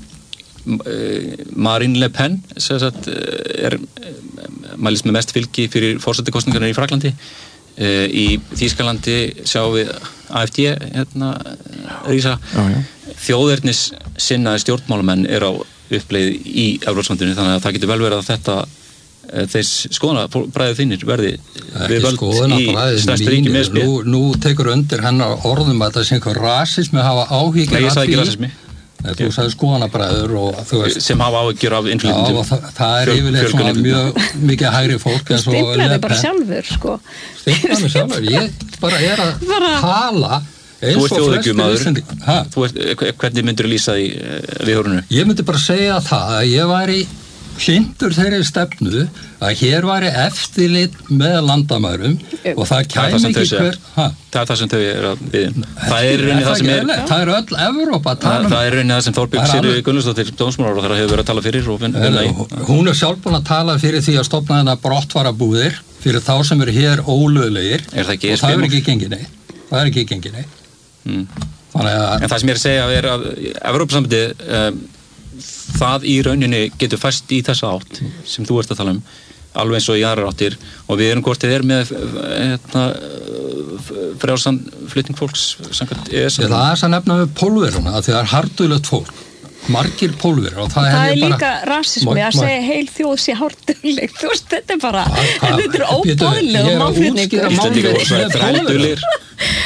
Speaker 1: Marine Le Pen sagt, er mælist með mest fylgi fyrir forsetakosningarnar í Fraklandi í Þýskalandi sjáum við A F D hérna, rísa þjóðernis sinnaði stjórnmálamenn er á uppleið í Evrópusambandinu þannig að það getur vel verið að þetta þess skoðanabræðið þínir verði við völd í stærstu ríki með
Speaker 4: nú, nú tekur undir hennar orðum að það sé einhver rasismi hafa áhyggjur
Speaker 1: Nei, ég sagði ekki rasismi
Speaker 4: Þú sagði skoðanabræður og þú veist
Speaker 1: sem hafa áhyggjur af innflytjendum
Speaker 4: Já, það, það er yfirleitt svona mjög mikið hægri fólk
Speaker 3: Þú stimplaði bara sjálfur sko
Speaker 4: Stimplaði sjálfur, ég bara er að bara... tala
Speaker 1: Þú ert þjóðhyggjumaður Hvernig myndur þú lýsa því viðhorfinu?
Speaker 4: Ég myndi bara segja það að ég væri hlindur þeirri stefnu að hér væri eftirlit með landamærum og það kæmi ekki hver ha?
Speaker 1: Það er það sem þau er að biðja Það er rauninni það sem er
Speaker 4: Það er öll Evrópa
Speaker 1: Það, það er rauninni það sem Þorbjörg Sigríður Gunnlaugsdóttir dómsmálaráðherra hefur verið að tala fyrir og vinna í
Speaker 4: Hún er sjálf búin að tala fyrir því að stofna þennan brottfararbúðir fyrir þá sem eru hér ólöglegir
Speaker 1: og
Speaker 4: það er ekki gengið neitt Það er ekki gengið neitt
Speaker 1: mm. En það sem ég er að segja er að Evrópusambandið um, það í rauninni getur fæst í þessa átt sem þú ert að tala um alveg eins og í aðrar áttir og við erum hvort þið er með hérna, frjálsan flutning fólks samkvæmt E E S
Speaker 4: Það er að nefna við Pólverjana að það er hardulegt fólk margir Pólverjar og það,
Speaker 3: það er
Speaker 4: bara,
Speaker 3: líka rasismi að segja heil þjóð sé harduleg þú veist þetta er bara þetta er óbóðileg og
Speaker 4: málflutningur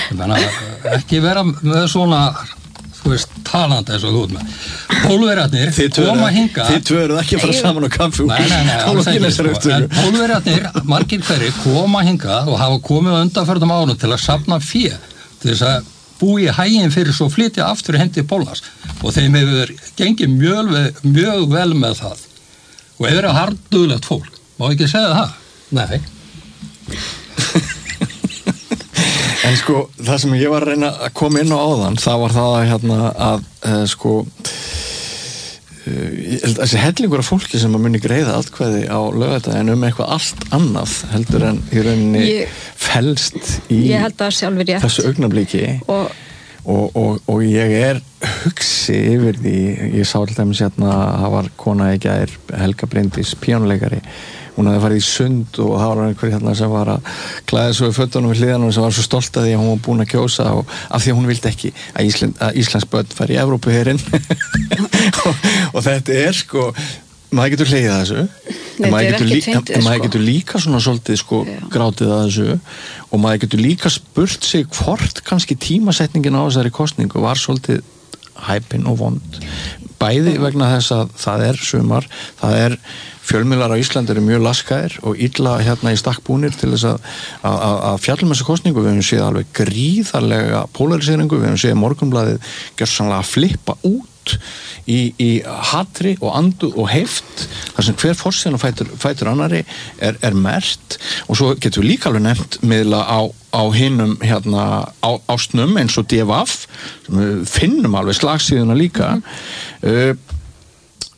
Speaker 4: ekki vera með svona þú veist, talandi eins og þú með Pólverjarnir koma hinga
Speaker 2: Þið tvö eruð ekki að fara saman á kaffu
Speaker 4: Nei, nei, nei, en Pólverjarnir margir hverjir koma hinga og hafa komið á undanförnum árum til að safna fé til þess að búi í hæginn fyrir svo flytja aftur heim til Póllands og þeim hefur gengið mjög, mjög vel með það og hefur verið harduglegt fólk má ekki segja það? Nei
Speaker 2: En sko, það sem ég var að reyna að koma inn á áðan, það var það að, hérna, að uh, sko, uh, ég held að þessi hellingur af fólki sem að muni greiða atkvæði á laugardaginn um eitthvað allt annað heldur en í rauninni ég, felst í þessu augnabliki og, og, og, og ég er hugsi yfir því, ég sá alltaf með sérna að það var kona í gær, Helga Bryndís, píanóleikari, hún hafði farið í sund og það var einhver hérna sem var að klæða svo í fötunum við hliðanum sem var svo stolt að því að hún var búin að kjósa og af því að hún vildi ekki að, Ísland, að Íslands börn fari í Evrópuherinn og, og þetta er sko maður getur hlegið að þessu en maður getur, lí, en maður sko. getur líka svona svolítið sko grátið að þessu og maður getur líka spurt sig hvort kannski tímasetningin á þessari kosningu var svolítið hæpin og vond bæði vegna þess að það er sumar, það er fjölmiðlar á Íslandi eru mjög laskaðir og illa hérna í stakkbúnir til þess að, að, að fjallum þessu kosningu við höfum séð alveg gríðarlega polariseringu, við höfum séð Morgunblaðið gjörsamlega að flippa út í, í hatri og andu og heift þar sem hver forsíðan og fætur, fætur annari er, er merkt og svo getum við líka alveg nefnt miðla á, á hinum hérna á, á snum eins og D V F sem við finnum alveg slagsíðuna líka mm-hmm. uh,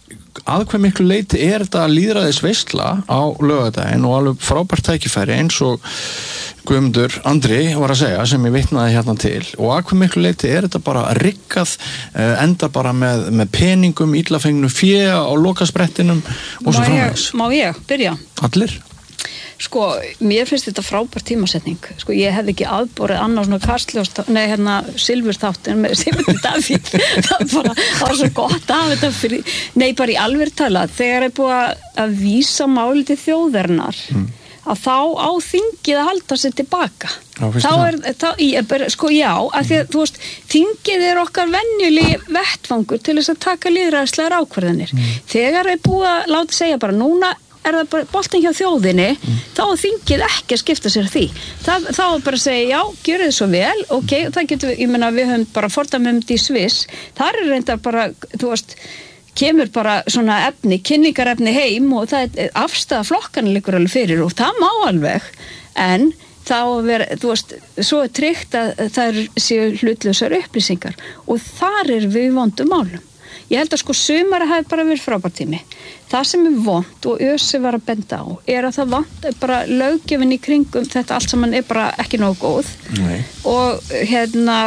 Speaker 2: að hve miklu leyti er þetta lýðræðis veisla á laugardaginn og alveg frábært tækifæri eins og Guðmundur Andri var að segja sem ég vitnaði hérna til og að hve miklu leyti er þetta bara riggað, enda bara með, með peningum, illafengnu fjö á lokasprettinum og svo framvegs.
Speaker 3: Má ég byrja?
Speaker 2: Allir?
Speaker 3: Sko, mér finnst þetta frábær tímasetning. Sko, ég hef ekki aðborið annars svona Kastljós, nei, hérna, Silfurþáttin með Sigmundur Davíð. það, bara, það var svo gott að þetta fyrir, nei, bara í alveg tala, þegar er búið að, að vísa máli til þjóðarinnar, mm. að þá á þingið að halda sér tilbaka.
Speaker 2: Já,
Speaker 3: þá er, þá, ég, sko, já, að því að, þú veist, þingið er okkar venjulegi vettfangur til þess að taka lýðræðislegar ákvarðanir. Mm. Þegar er búið að láta segja bara núna er það bara boltinn hjá þjóðinni, mm. þá er þingið ekki að skipta sér því. Það, þá er bara að segja, já, gjörðu þið svo vel, ok, það getur við, ég meina, við höfum bara fordæmum í Sviss, þar er reyndar bara, þú veist, kemur bara svona efni, kynningarefni heim og það er afstæða flokkan liggur alveg fyrir og það má alveg, en þá ver, þú veist, svo er tryggt að það séu hlutlausar upplýsingar og þar er við vondum málum. Ég held að sko sumari hafi bara verið frábærtími. Það sem er vont og Össi var að benda á er að það vant bara löggjöfin í kringum þetta allt saman er bara ekki nógu góð. Nei. Og hérna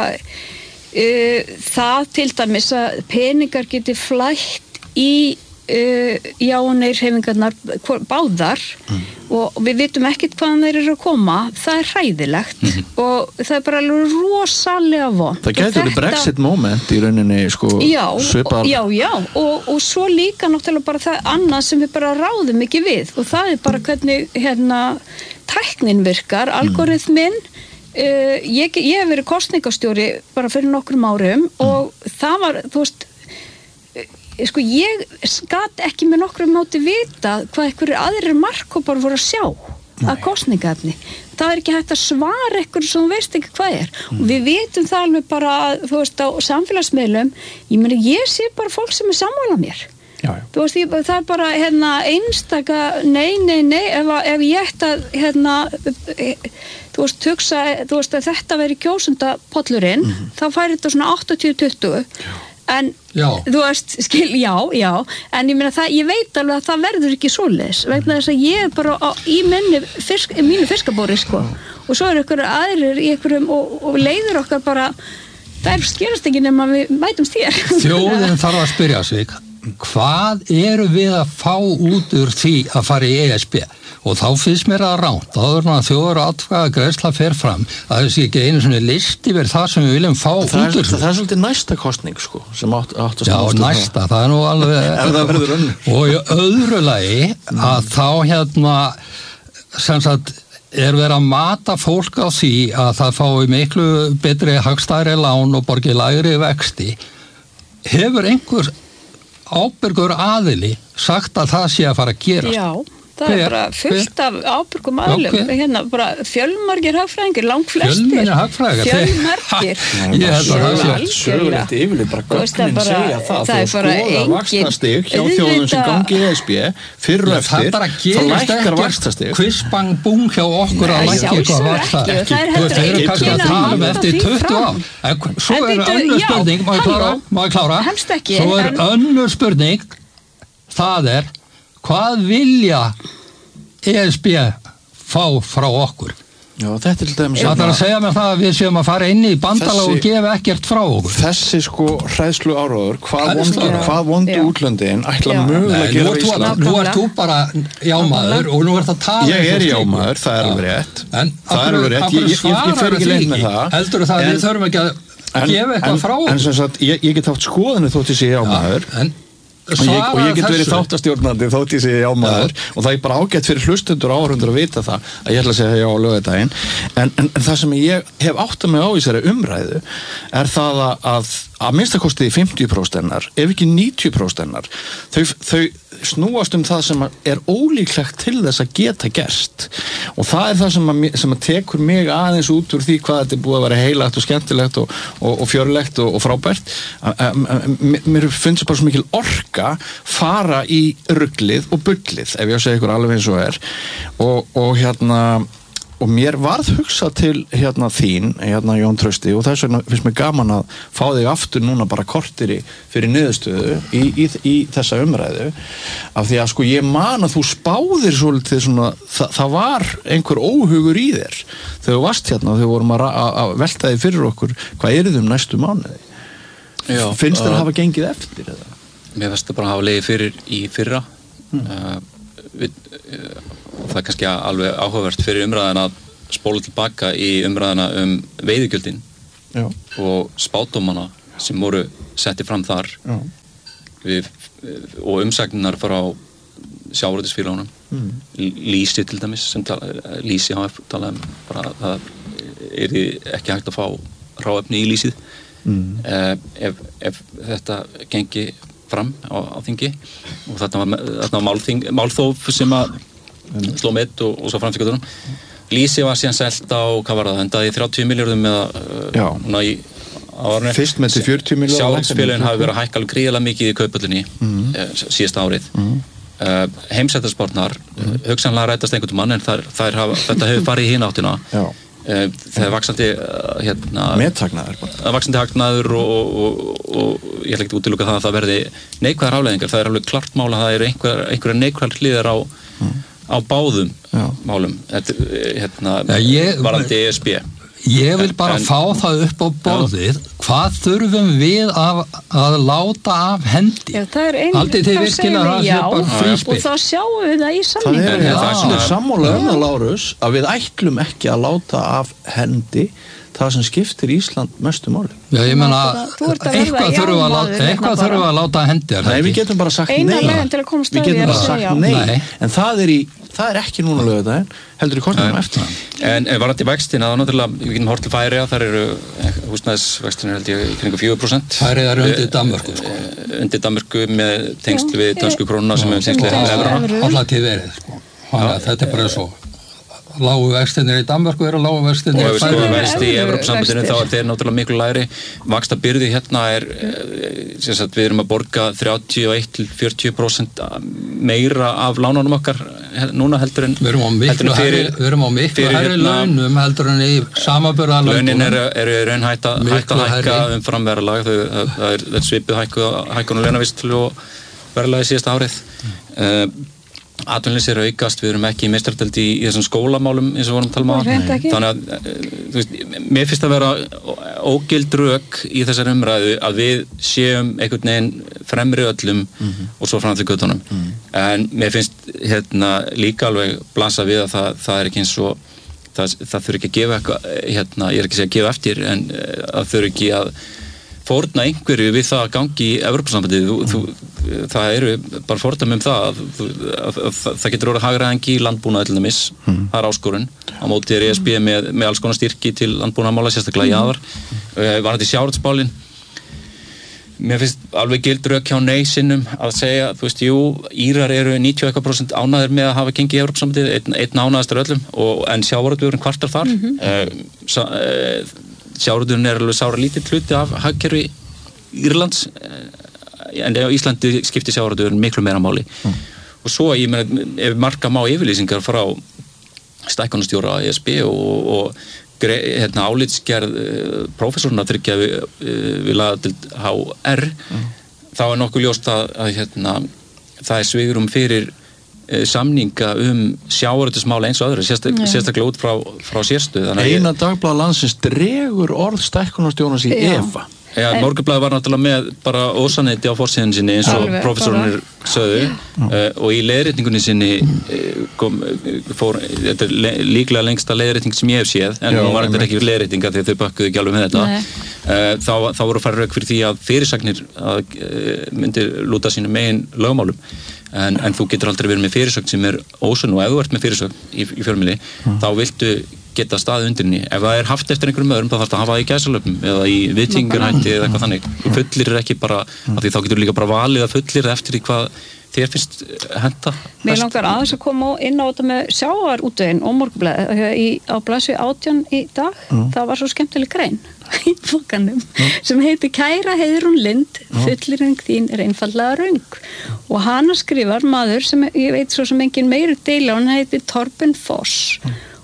Speaker 3: uh, það til dæmis að peningar geti flætt í Uh, já og nei hreyfingarnar báðar mm. og við vitum ekkert hvaðan þeir eru að koma, það er hræðilegt mm. og það er bara alveg rosalega vont.
Speaker 2: Það getur þetta... Brexit moment í rauninni sko
Speaker 3: já,
Speaker 2: svipar.
Speaker 3: Já, já, og, og svo líka náttúrulega bara það annað sem við bara ráðum ekki við og það er bara hvernig hérna tæknin virkar, algoritminn uh, ég, ég hef verið kosningastjóri bara fyrir nokkrum árum mm. og það var, þú veist sko ég gat ekki með nokkru máti vita hvað einhverjir aðrir markkópar voru að sjá að kosningaefni. Það er ekki hægt að svara einhverju sem þú veist ekki hvað er mm. og við vitum það alveg bara þú veist á samfélagsmiðlum ég meni ég sé bara fólk sem er sammála mér já, já. Þú veist ég, það er bara hérna einstaka nei, nei, nei ef, ef ég ætti að hérna þú veist, hugsa, þú veist að þetta veri kjósendapollurinn mm. þá færi þetta svona áttatíu tuttugu en
Speaker 4: já.
Speaker 3: Þú veist, skil, já, já en ég meina það, ég veit alveg að það verður ekki svoleiðis, vegna þess að ég er bara á, í minni, fisk, mínu fiskabóri sko, og svo er ykkur aðrir í ykkurum og, og leiður okkar bara það er skerast ekki nema við mætumst hér.
Speaker 4: Þjóðin þarf að spyrja sig hvað eru við að fá út úr því að fara í E S B og þá finnst mér að ránt áður að þjóður atkvæða greiðsla fer fram að þessi ekki einu svona list yfir það sem við viljum fá út úr
Speaker 2: því. Það er svolítið næsta kostning sko sem átt, átt að
Speaker 4: já, næsta, það er nú alveg og í öðru lagi að þá hérna sem sagt er verið að mata fólk á því að það fái miklu betri hagstæðri lán og borgi lægri vexti. Hefur einhver ábyrgur aðili sagt að það sé að fara að gerast?
Speaker 3: Já. Það er bara fullt af ábyrgum aðlum okay. hérna bara fjölmargir hagfræðingar langflestir fjölmargir
Speaker 2: ég held að það sé sögulegt yfirleitt bara gögnin segja það þú skoða vaxtastig hjá þjóðum sem gangi í E S B fyrr og eftir þá lækkar vaxtastig
Speaker 4: kvissbang bung hjá okkur að lækka eitthvað vaxtastig þeir eru kannski að tala um eftir tuttugu ár svo er önnur spurning má ég klára svo er önnur spurning það er hvað vilja E S B fá frá okkur?
Speaker 2: Já, þetta er til dæmis
Speaker 4: það er að segja mér það að við séum að fara inn í bandalag og gefa ekkert frá okkur.
Speaker 2: Þessi sko hræðslu áróður, hvað vondu, hvað vondu útlöndin ætla mögulega að gera Ísland?
Speaker 4: Nú ert þú bara jámaður og nú ert að tala
Speaker 2: ég er jámaður, það er alveg rétt það er alveg rétt, ég, ég, ég fer ekki leið með það
Speaker 4: heldur það að við þurfum ekki að gefa eitthvað frá okkur?
Speaker 2: En sem sagt, ég, ég get haft skoðinu þótt ég sé jámaður Og ég, og ég get verið þáttastjórnandi þótt ég segi já maður ja. Og það er bara ágætt fyrir hlustundur og áhorfendur að vita það að ég ætla að segja já á laugardaginn en, en, en það sem ég hef áttað mig á í þessari umræðu er það að, að, að minnstakosti fimmtíu prósent hennar ef ekki níutíu prósent hennar þau, þau snúast um það sem er ólíklegt til þess að geta gerst og það er það sem að, sem að tekur mig aðeins út úr því hvað þetta er búið að vera heilagt og skemmtilegt og, og, og fjörlegt og, og frábært mér finnst bara svo mikil orka fara í ruglið og bullið ef ég á að segja ykkur alveg eins og er og, og hérna og mér varð hugsa til hérna þín, hérna Jón Trausti, og þess vegna finnst mér gaman að fá þig aftur núna bara korteri fyrir niðurstöðu í, í, í þessa umræðu, af því að sko ég man að þú spáðir svolítið svona, þa það var einhver óhugur í þér þegar þú varst hérna, þegar við vorum að, að velta þig fyrir okkur, hvað er þið um næstu mánuði? Já, finnst þér uh, að hafa gengið eftir eða?
Speaker 1: Mér finnst það bara að hafa legið fyrir í fyrra mm. uh, við, uh, og það er kannski alveg áhugavert fyrir umræðina að spóla tilbaka í umræðina um veiðigjöldin Já. Og spádómana sem voru setti fram þar við, og umsagnar frá sjávarútvegsfélögunum mm. Lýsi til dæmis sem tala, Lýsi H F talaði um bara að það er ekki hægt að fá hráefni í lýsið mm. uh, ef, ef þetta gengi fram á, á þingi og þarna var, þarna var málþing, málþóf sem að sló mitt og, og svo framfíkjadunum Lýsi var síðan selt á, hvað var það, endaði í þrjátíu milljörðum eða núna í árinu.
Speaker 2: Fyrst með til fjörutíu milljörðum.
Speaker 1: Sjávarútvegsfélögin hafi verið að hækka alveg gríðarlega mikið í kaupöllinni mm. eh, síðasta árið. Mm. Uh, heimsættarsportnar, mm. hugsanlega rætast einhvern mann en þær, þær hafa, þetta hefur farið í hina áttina. Já. Uh, það er vaxandi uh, hérna,
Speaker 2: meðhagnaður bara.
Speaker 1: Vaxandi hagnaður og, og, og, og ég ætla ekki að útiloka það að það verði neikvæðar afleiðingar. Það er alveg klart mál að það eru einhver, einhverja neikvæðar hliðar á mm. á báðum Já. Málum þetta, hérna, ja, ég, varandi E S B
Speaker 4: Ég vil bara en, fá það upp á borðið ja. Hvað þurfum við að, að láta af hendi
Speaker 3: Já, það er einu,
Speaker 4: Haldið þið virkilega að það bara fríspil
Speaker 3: og þá sjáum við það í samningu
Speaker 2: Það er, ja, það er sammála um það, Lárus, að við ætlum ekki að láta af hendi það sem skiptir Ísland mestu máli
Speaker 4: Já, ég menna, eitthvað þurfum við að láta eitthvað þurfum við að láta hendi
Speaker 2: Nei, við getum bara sagt nei Við getum bara sagt nei En það er í Það er ekki núna laugardaginn, heldur í kostnaðum eftir.
Speaker 1: En, en varandi vextina, þá náttúrulega, við getum hort til Færeyja, þar eru húsnæðisvextina held ég í kringu fjögur prósent.
Speaker 4: Færeyja er undir Danmörku, sko.
Speaker 1: Undir Danmörku með tengsl við dönsku krónuna sem er tengsl við evruna.
Speaker 4: Alltaf verið, sko. Þetta er bara svo. Lágu vextinir í Danmörku eru lágu vextinir
Speaker 1: og ef við skoðum vexti í Evrópusambandinu þá er þeir náttúrulega miklu lægri vaxtabyrði hérna er sem sagt við erum að borga þrjátíu og eitt til fjörutíu prósent meira af lánunum okkar núna heldur en
Speaker 4: við erum á miklu hærri við erum á miklu hærri launum heldur en í samanburðarlöndum
Speaker 1: launin eru er raun hætta hætta hækka umfram verðlag það er, er svipið hækkun og launavísitölu og verðlagi síðasta árið uh, atvinnuleysi er aukast, við erum ekki í meistardeild í, í þessum skólamálum eins og vorum að tala um þannig að þú veist, mér finnst að vera ógild rök í þessari umræðu að við séum einhvern veginn fremri öllum mm-hmm. og svo fram til göttunum mm. en mér finnst hérna líka alveg blasa við að það, það er ekki eins og það, það þurfi ekki að gefa eitthvað hérna, ég er ekki að segja að gefa eftir en það þurfi ekki að fórna einhverju við það að gangi í Evrópusambandið mm. það eru bara fordæmi um það að, að, að, að það getur orðið hagræðingi í landbúnaði til dæmis mm. það er áskorun á móti er E S B með, með alls konar styrki til landbúnaðarmála sérstaklega í aðvar mm. varandi sjávarútvegsmálin mér finnst alveg gild rök hjá nei sinnum að segja, þú veist, jú Írar eru níutíu og eitthvað prósent ánægðir með að hafa gengið í Evrópusambandið, einn, einn ánægðastur öllum og, en sjávarútvegurinn kvartar þar mm-hmm. uh, sa, uh, sjávarútvegurinn er alveg sára lítið hluti af hagkerfi Írlands en á Íslandi skiptir sjávarútvegurinn miklu meira máli mm. og svo ég meina ef marka má yfirlýsingar frá stækkunarstjóra E S B og, og hérna álitsgerð uh, prófessorna þryggja við, uh, við lagadild H R mm. þá er nokkuð ljóst að, að hérna, það er svigrúm fyrir uh, samninga um sjávarútvegsmál eins og öðru, sérstak, yeah. sérstaklega út frá, frá sérstöð.
Speaker 2: Eina dagblað landsins dregur orð stækkunarstjórans í yeah. efa.
Speaker 1: Já, Morgunblaðið var náttúrulega með bara ósanneiti á forsíðunni sinni eins og prófessornir sögðu uh, og í leiðrétningunni sinni uh, kom, fór, þetta er le, líklega lengsta leiðrétning sem ég hef séð en hún var þetta ekki leiðrétninga því að þau bökkuðu ekki alveg með þetta uh, þá, þá voru farið rauk fyrir því að fyrirsagnir að, uh, myndir lúta sínu megin lögmálum en, en þú getur aldrei verið með fyrirsögn sem er ósann og ef þú ert með fyrirsögn í, í fjölmiðli mm. þá viltu geta staðið undir henni. Ef það er haft eftir einhverjum öðrum þá þarf það að hafa það í gæsalöpum eða í viðtingunarhætti eða eitthvað þannig. Þú fullir er ekki bara, af því þá getur líka bara valið að fullir eftir því hvað þér finnst henta.
Speaker 3: Mér langar aðeins að koma inn á þetta með sjávarútveginn og Morgunblaðið á blaðsíðu átján í dag. Mm. Það var svo skemmtileg grein í bókanum mm. sem heitir Kæra Heiðrún Lind, fullyrðing þín er einfaldlega röng. Og hana skrifar maður sem ég veit svo sem engin meiri deila, hann heitir Torben Foss. Mm.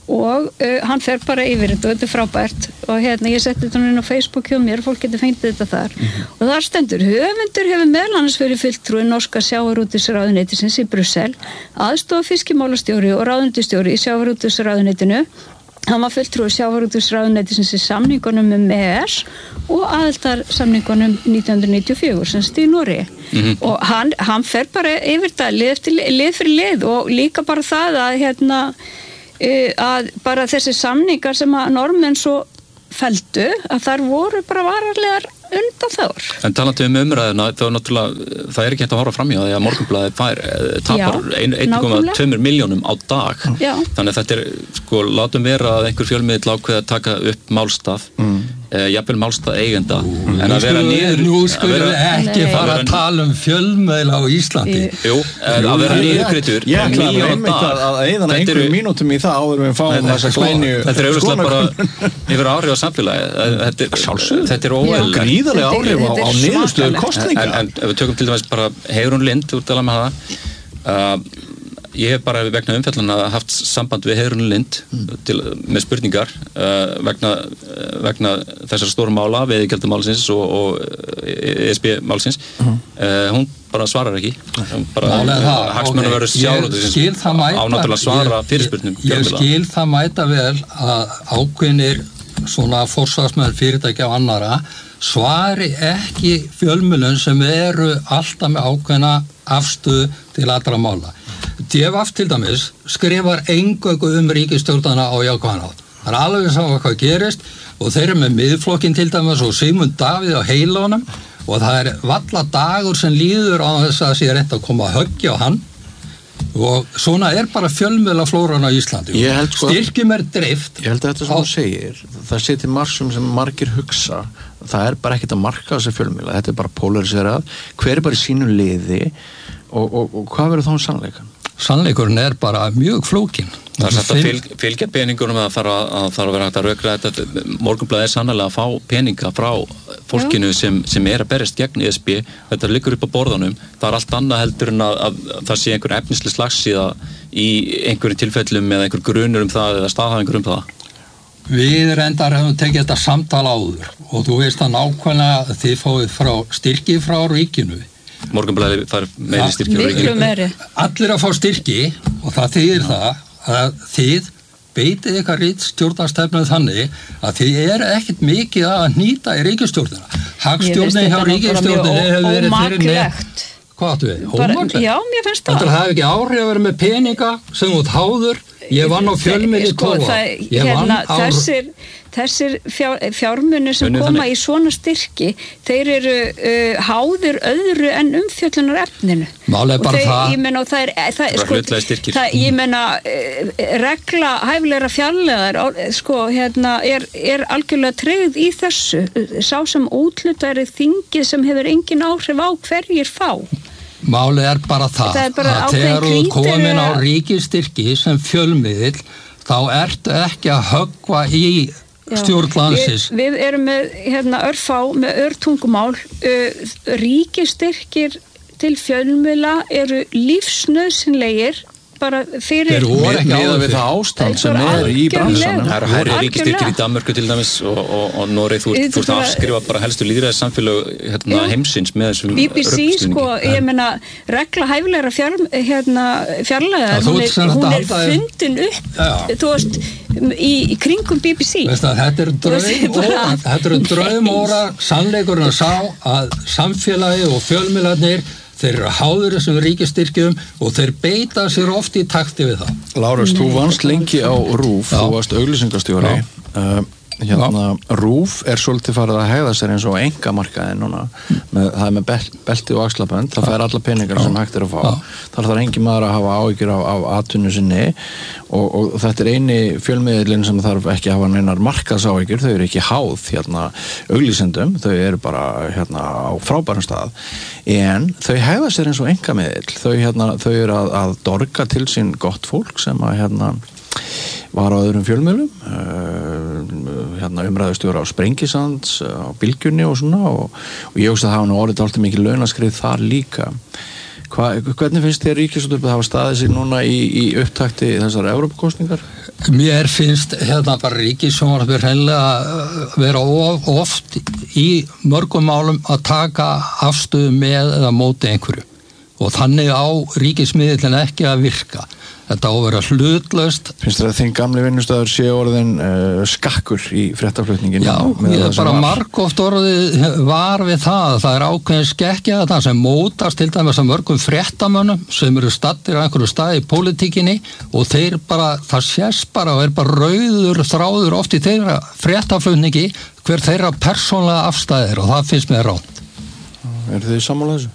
Speaker 3: og uh, hann fer bara yfir þetta og þetta er frábært og hérna ég setti þetta inn á Facebook hjá mér og fólk getur fengið þetta þar mm-hmm. og þar stendur höfundur hefur meðal annars verið fulltrúi norska sjávarútvegsráðuneytisins í Brussel, aðstoða fiskimálastjóri og ráðuneytisstjóri í sjávarútvegsráðuneytinu. Hann var fulltrúi sjávarútvegsráðuneytisins í samningunum um E E S og aðildarsamningunum nítján hundruð níutíu og fjögur sem stið í Noregi mm-hmm. og hann, hann fer bara yfir þetta lið, eftir, lið fyrir lið og líka bara það að hérna að bara þessi samningar sem að normenn svo felldu að þar voru bara vararlegar undan þár.
Speaker 1: En talandi um umræðina, þá náttúrulega, það er ekki hægt að horfa fram í því að Morgunblaðið fær, tapar einn komma tvö milljónum á dag.
Speaker 3: Já.
Speaker 1: Þannig að þetta er, sko, látum vera að einhver fjölmiðill ákveða að taka upp málstað, mm. eh, jafnvel málstað eigenda, Ú, en að vera niður...
Speaker 4: Nú skulum við ekki Nei. fara að tala um fjölmiðl á Íslandi.
Speaker 1: Jú, að vera niðurgreitur.
Speaker 2: Ég ætla einmitt að eyða einhverjum mínútum í það áður við fáum þessa glænu...
Speaker 1: Þetta er auðvitað bara yfir áhrif á samfélagi. Þetta er óeðlilegt.
Speaker 2: Gríðarlega áhrif á, á niðurstöðu kosninga.
Speaker 1: En, en ef við tökum til dæmis bara Heiðrún Lind úr dala með það, uh, ég hef bara vegna umfjallana haft samband við Heiðrún Lind mm. til, með spurningar uh, vegna, uh, vegna þessar stóru mála, veiðigjaldamálsins og, og E S B-málsins. Mm. Uh, hún bara svarar ekki. Hún bara hagsmunum verður sjávarútvegsins á náttúrulega svara fyrirspurnum.
Speaker 4: Ég, ég skil það mæta vel að ákveðnir svona forsvarsmenn fyrirtækja og annara svari ekki fjölmiðlum sem eru alltaf með ákveðna afstöðu til allra mála. D V F til dæmis skrifar eingöngu um ríkisstjórnana á jákvæðan hátt. Það er alveg saman hvað gerist og þeir eru með miðflokkin til dæmis og Sigmund Davíð á heilunum og það er valla dagur sem líður á þess að sé reynt að koma að höggja á hann og svona er bara fjölmiðlaflóran á Íslandi og sko, styrkjum er dreift.
Speaker 2: Ég held að þetta sem þú segir, það sé til margsum sem margir hugsa, það er bara ekkert að marka þessi fjölmiðla, þetta er bara polariserað, hver er bara í sínu liði og, og, og hvað verður þá um sannleikan?
Speaker 4: Sannleikurinn er bara mjög flókin.
Speaker 1: Það er satt að fylg, fylgja peningunum að það þarf að, að, þarf að vera hægt að rökra þetta. Morgunblaðið er sannlega að fá peninga frá fólkinu sem, sem er að berjast gegn E S B. Þetta liggur upp á borðanum. Það er allt annað heldur en að, að, að það sé einhver efnislega slagsíða í einhverjum tilfellum eða einhver grunur um það eða staðhæfingur um það.
Speaker 4: Við reyndar hefum tekið þetta samtal áður og þú veist að nákvæmlega að þið fáið frá styrki frá ríkinu.
Speaker 1: Morgunblaðið fær meiri styrki frá ríkinu.
Speaker 4: Allir að fá styrki og það þýðir það að þið beitið ykkar ritstjórnarstefnu þannig að þið eru ekkert mikið að nýta í ríkisstjórnina. Hagstjórnin hjá ríkisstjórninni hefur verið fyrir nefnt. Hvað áttu við? Ómaklegt?
Speaker 3: Já, mér finnst það.
Speaker 4: Það hefur ekki áhrif að vera með peninga sem út háður. Ég vann á fjölmiðli
Speaker 3: sko,
Speaker 4: tólf ár.
Speaker 3: Hérna, þessir, þessir fjár, fjármunir sem Önni koma þannig. Í svona styrki, þeir eru uh, háður öðru en umfjöllunar efninu.
Speaker 4: Málega bara
Speaker 3: þeir,
Speaker 4: það.
Speaker 3: Ég meina, og það er, það, sko, það, ég meina, uh, regla hæfilegra fjárlegar, sko, hérna, er, er algjörlega tryggð í þessu. Sá sem útlutari þingið sem hefur engin áhrif á hverjir fá.
Speaker 4: Málið er bara það, það er bara að þegar þú komin á ríkistyrki sem fjölmiðill þá ertu ekki að höggva í stjórnlandsins.
Speaker 3: Við, við erum með hérna, örfá með örtungumál uh, ríkistyrkir til fjölmiðla eru lífsnauðsynlegir bara fyrir
Speaker 2: meða við það ástand sem er í bransanum.
Speaker 1: Það eru hærri ríkistyrkir í Danmörku til dæmis og, og, og Noreg, þú ert að afskrifa bara helstu lýðræðis samfélag hérna, heimsins með þessum
Speaker 3: B B C sko, ég meina regla hæfilegra fjár, hérna, fjarlæðar, hún er, hún er fundin upp, já. Þú veist í, í kringum B B C.
Speaker 4: Það, þetta er draumóra, þetta er draumóra sannleikurinn að sá að samfélagi og fjölmiðlarnir þeir eru háður þessum ríkistyrkjum og þeir beita sér oft í takti við það.
Speaker 2: Lárus, þú vannst lengi á RÚV, þú varst auglýsingastjóri. Uh, hérna, RÚV er svolítið farið að hegða sér eins og engamarkaði núna. Með, það er með bel, belti og axlabönd, það fær alla peningar sem hægt er að fá. Þar þarf engin maður að hafa áhyggjur af, af atvinnu sinni og, og þetta er eini fjölmiðlinn sem þarf ekki að hafa neinar markaðsáhyggjur, þau eru ekki háð hérna, auglýsendum, þau eru bara hérna, á frábærum stað. En þau hegða sér eins og engamiðill, þau, hérna, þau eru að, að dorga til sín gott fólk sem að hérna, var á öðrum fjölmiðlum, uh, hérna, umræðustjóra á Sprengisands, á Bylgjunni og svona og, og ég hugsa að það hafa nú orðið alltaf mikið launaskrið þar líka. Hva, hvernig finnst þér ríkisútvarpið hafa staðið sig núna í, í upptakti þessar Evrópukosningar?
Speaker 4: Mér finnst hérna bara ríkissjónvarpið hreinlega vera of, oft í mörgum málum að taka afstöðu með eða móti einhverju og þannig á ríkismiðillin ekki að virka. Þetta á að vera hlutlaust.
Speaker 2: Finnst þér að þinn gamli vinnustöður sé orðin uh, skakkur í fréttaflutningin?
Speaker 4: Já, ég er bara margoft orðið var við það. Það er ákveðin skekkja þetta sem mótast til dæmis að mörgum fréttamönnum sem eru staddir á einhverju staði í pólitíkinni og þeir bara, það sést bara og er bara rauður þráður oft í þeirra fréttaflutningi hver þeirra persónlega afstæðir og það finnst mér rátt.
Speaker 2: Er þið sammála þessu?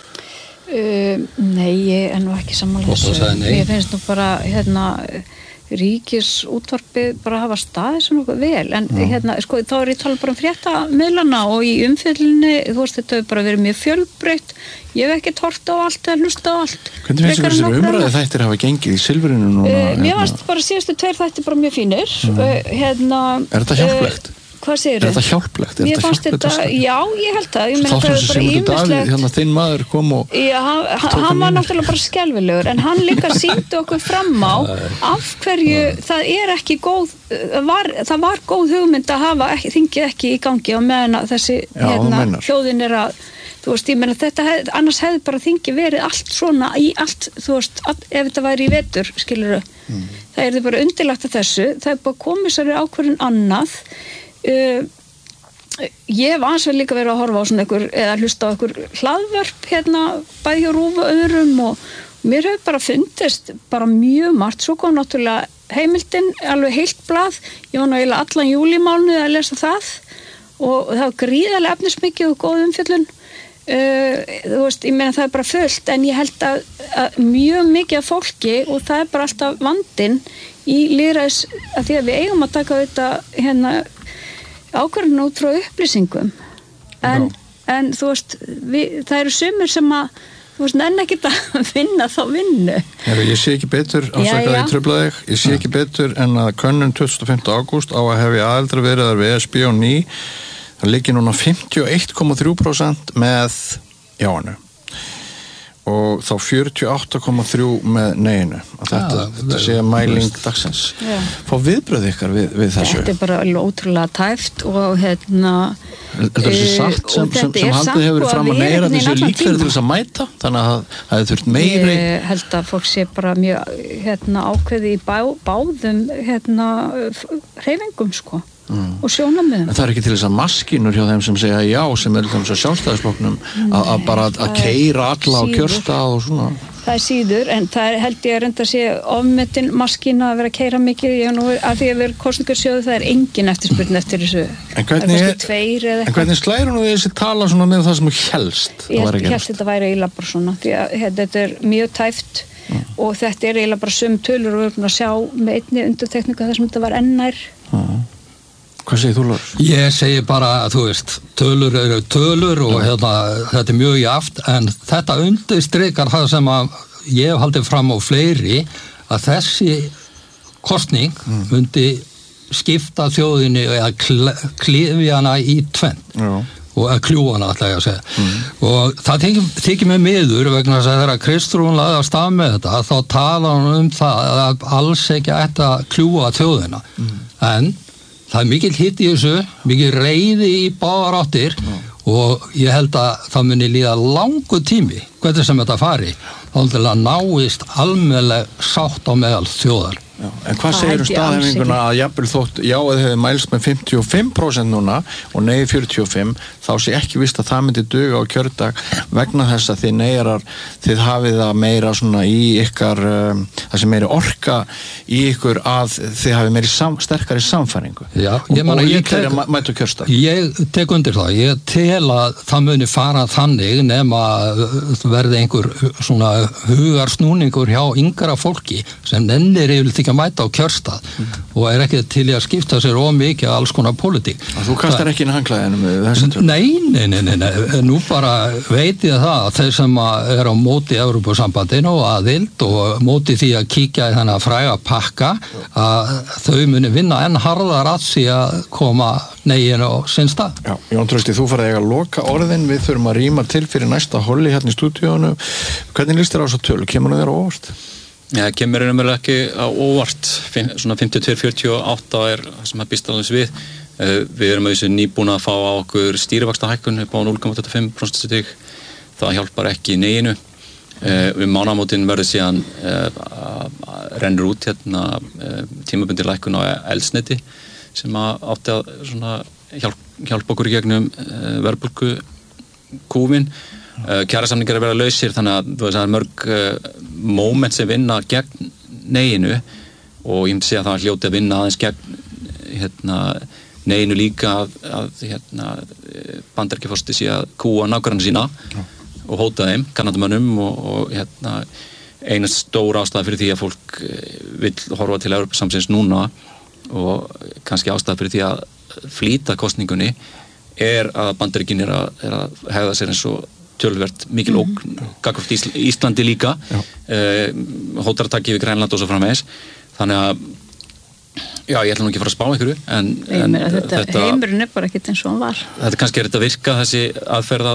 Speaker 3: Uh, nei, ég er nú ekki sammála þessu. Ég finnst nú bara hérna ríkisútvarpið bara hafa staðið svo nokkuð vel en mm. hérna, sko, þá er ég tala bara um fréttamiðlana og í umfjöllinni, þú veist, þetta hefur bara verið mjög fjölbreytt. Ég hef ekki hort á allt eða hlusta á allt.
Speaker 2: Hvernig finnst þér þessar umræðu þættir hafa gengið í Silfrinu núna?
Speaker 3: Uh, mér fannst bara síðustu tveir þættir bara mjög fínir. Mm. Uh, hérna,
Speaker 2: er þetta hjálplegt?
Speaker 3: Uh, Hvað segir
Speaker 2: þið? Er þetta hjálplegt? Er
Speaker 3: Mér
Speaker 2: þetta
Speaker 3: fannst
Speaker 2: hjálplegt
Speaker 3: þetta, já, ég held það. Ég meina það er bara ýmislegt.
Speaker 2: Hérna þinn maður kom og...
Speaker 3: Já, hann, hann var náttúrulega bara skelfilegur, en hann líka sýndi okkur fram á af hverju það er ekki góð, var, það var góð hugmynd að hafa ekki, þingið ekki í gangi á meðan að þessi
Speaker 2: já,
Speaker 3: hérna, hljóðin er að, þú veist, ég meina þetta, hef, annars hefði bara þingið verið allt svona í allt, þú veist, ef þetta væri í vetur, skilurðu. Mm. Það er bara undirlagt að þessu, það er bara komissari ákvörðun annað. Uh, ég hef ansveig líka verið að horfa á svona ykkur eða hlusta á ykkur hlaðvörp hérna bæði hjá Rúf og öðrum og mér hefur bara fundist bara mjög margt, svo kom náttúrulega heimildin alveg heilt blað, ég var náttúrulega allan júlímánuði að lesa það og það var gríðarlega efnismikið og góð umfjöllun. Uh, þú veist, ég meina það er bara fullt en ég held að, að mjög mikið af fólki og það er bara alltaf vandinn í lýðræðis að því að við eigum að taka þetta hérna ákvörðun út frá upplýsingum en, en þú veist við, það eru sumir sem að þú veist, nenn ekki að vinna þá vinnu.
Speaker 2: Heru, ég sé ekki betur ásakaði í tröflaði, ég sé ekki betur en að könnun tuttugasta og fimmta ágúst á að hefja aðeldra verið við E S B og ný það liggi núna fimmtíu og eitt komma þrjú prósent með jáinu og þá fjörutíu og átta komma þrjú með neinu og þetta, ja, þetta sé mæling dagsins. Ja. Fá viðbröð ykkar við, við þessu?
Speaker 3: Þetta er bara ótrúlega tæft og hérna
Speaker 2: Þetta er þessi satt sem, sem, sem haldið hefur fram að meira þessu líklega til þess að mæta þannig að það hefur þurft meiri
Speaker 3: Ég held að fólk sé bara mjög hérna, ákveði í bá, báðum hérna, hreyfingum sko Mm. og sjónarmiðum.
Speaker 2: En það er ekki til þess að maskínur hjá þeim sem segja já sem er þess að sjálfstæðisflokknum að bara að keyra alla á kjörstað og svona.
Speaker 3: Það er síður en það er, held ég að reynda að sé ofmetin maskína að vera að keyra mikið ég nú að því að vera kosningarsjóðu það er engin eftirspurn eftir þessu.
Speaker 2: En hvernig,
Speaker 3: er,
Speaker 2: en hvernig slæður nú þessi tala svona með það sem þú helst?
Speaker 3: Ég held, held þetta væri eiginlega bara svona því að þetta er mjög tæft mm. og þetta er eiginlega bara sum tölur og við erum að sjá með einni undirtekningu þar sem þetta var ennær.
Speaker 2: Mm. Hvað segir þú, Lars?
Speaker 4: Ég segi bara, þú veist, tölur eru tölur og hérna, þetta er mjög jaft, en þetta undirstrikar það sem að ég hef haldið fram á fleiri, að þessi kosning mm. myndi skipta þjóðinni eða klifja hana í tvennt. Já. Og að kljúa hana alltaf ég að segja. Mm. Og það þykir, þykir mig miður vegna þess að þegar Kristrún lagði af stað með þetta, þá tala hann um það að alls ekki ætti að kljúa þjóðina. Mm. En það er mikill hitt í þessu, mikill reiði í báðar áttir mm. og ég held að það muni líða langu tími, hvernig sem þetta fari, þá til að náist almennileg sátt á meðal þjóðar.
Speaker 2: Já, en hvað segir um staðhæfinguna að jafnvel þótt jáið hefur mælst með fimmtíu og fimm prósent núna og nei fjörutíu og fimm þá sé ekki vist að það myndi duga á kjördag vegna þess að þið neyrar þið hafið það meira svona í ykkar um, það sem meiri orka í ykkur að þið hafið meiri sam, sterkari samfæringu
Speaker 4: Já,
Speaker 2: og,
Speaker 4: ég man,
Speaker 2: og
Speaker 4: ég tek,
Speaker 2: að mæta kjördag
Speaker 4: Ég tek undir það, ég tel að það muni fara þannig nema verði einhver svona hugarsnúningur hjá yngra fólki sem nennir yfirleitt ekki sem mæta á kjörstað mm. og er ekki til í að skipta sér ómikið af alls konar pólitík.
Speaker 2: Þú kastar ekki inn handklæðinu með þessu töl?
Speaker 4: Nei, nei, nei, nei, nei, nú bara veit ég það að þeir sem er á móti Evrópusambandinu og aðild og móti því að kíkja í þennan fræga pakka að þau muni vinna enn harðar að því að koma negin á sinn stað.
Speaker 2: Já, Jón Trausti, þú farið að loka orðin, við þurfum að rýma til fyrir næsta holli hérna í stúdíónu. Hvernig líst þér á þessa tölu? Kemur það þér á óvart?
Speaker 1: Já, kemur einhverjulega ekki á óvart. Svona fimmtíu og tvö fjörutíu og átta er það sem að býst alveg við. Við erum auðvitað nýbúin að fá á okkur stýrivaxtahækkun upp á núll komma tuttugu og fimm prósent. Það hjálpar ekki neginu. Við mánaðamótin verður síðan rennur út hérna tímabundin lækkun á eldsneyti sem átti að svona hjálp, hjálpa okkur í gegnum uh, verðbólgu kúfin. Uh, kjarasamningar er verið lausir þannig að það er mörg uh, moment sem vinna gegn neginu og ég myndi segja að það hljóti að vinna aðeins gegn hérna, neginu líka að, að hérna, Bandaríkjaforseti sé að kúa nágranna sína ja. og hóta þeim, kannadamönnum og, og hérna, eina stór ástæða fyrir því að fólk vill horfa til Evrópusambandsins núna og kannski ástæða fyrir því að flýta kosningunni er að Bandaríkin er að, er að hegða sér eins og töluvert mikil ógn mm. gagnvart Ísl, Íslandi líka uh, hótarataki við Grænland og svo framvegis þannig að já, ég ætla nú ekki að fara að spá einhverju en, en
Speaker 3: þetta,
Speaker 1: þetta
Speaker 3: heimurinn er bara ekkert eins og hann var
Speaker 1: þetta kannski er þetta virka þessi aðferð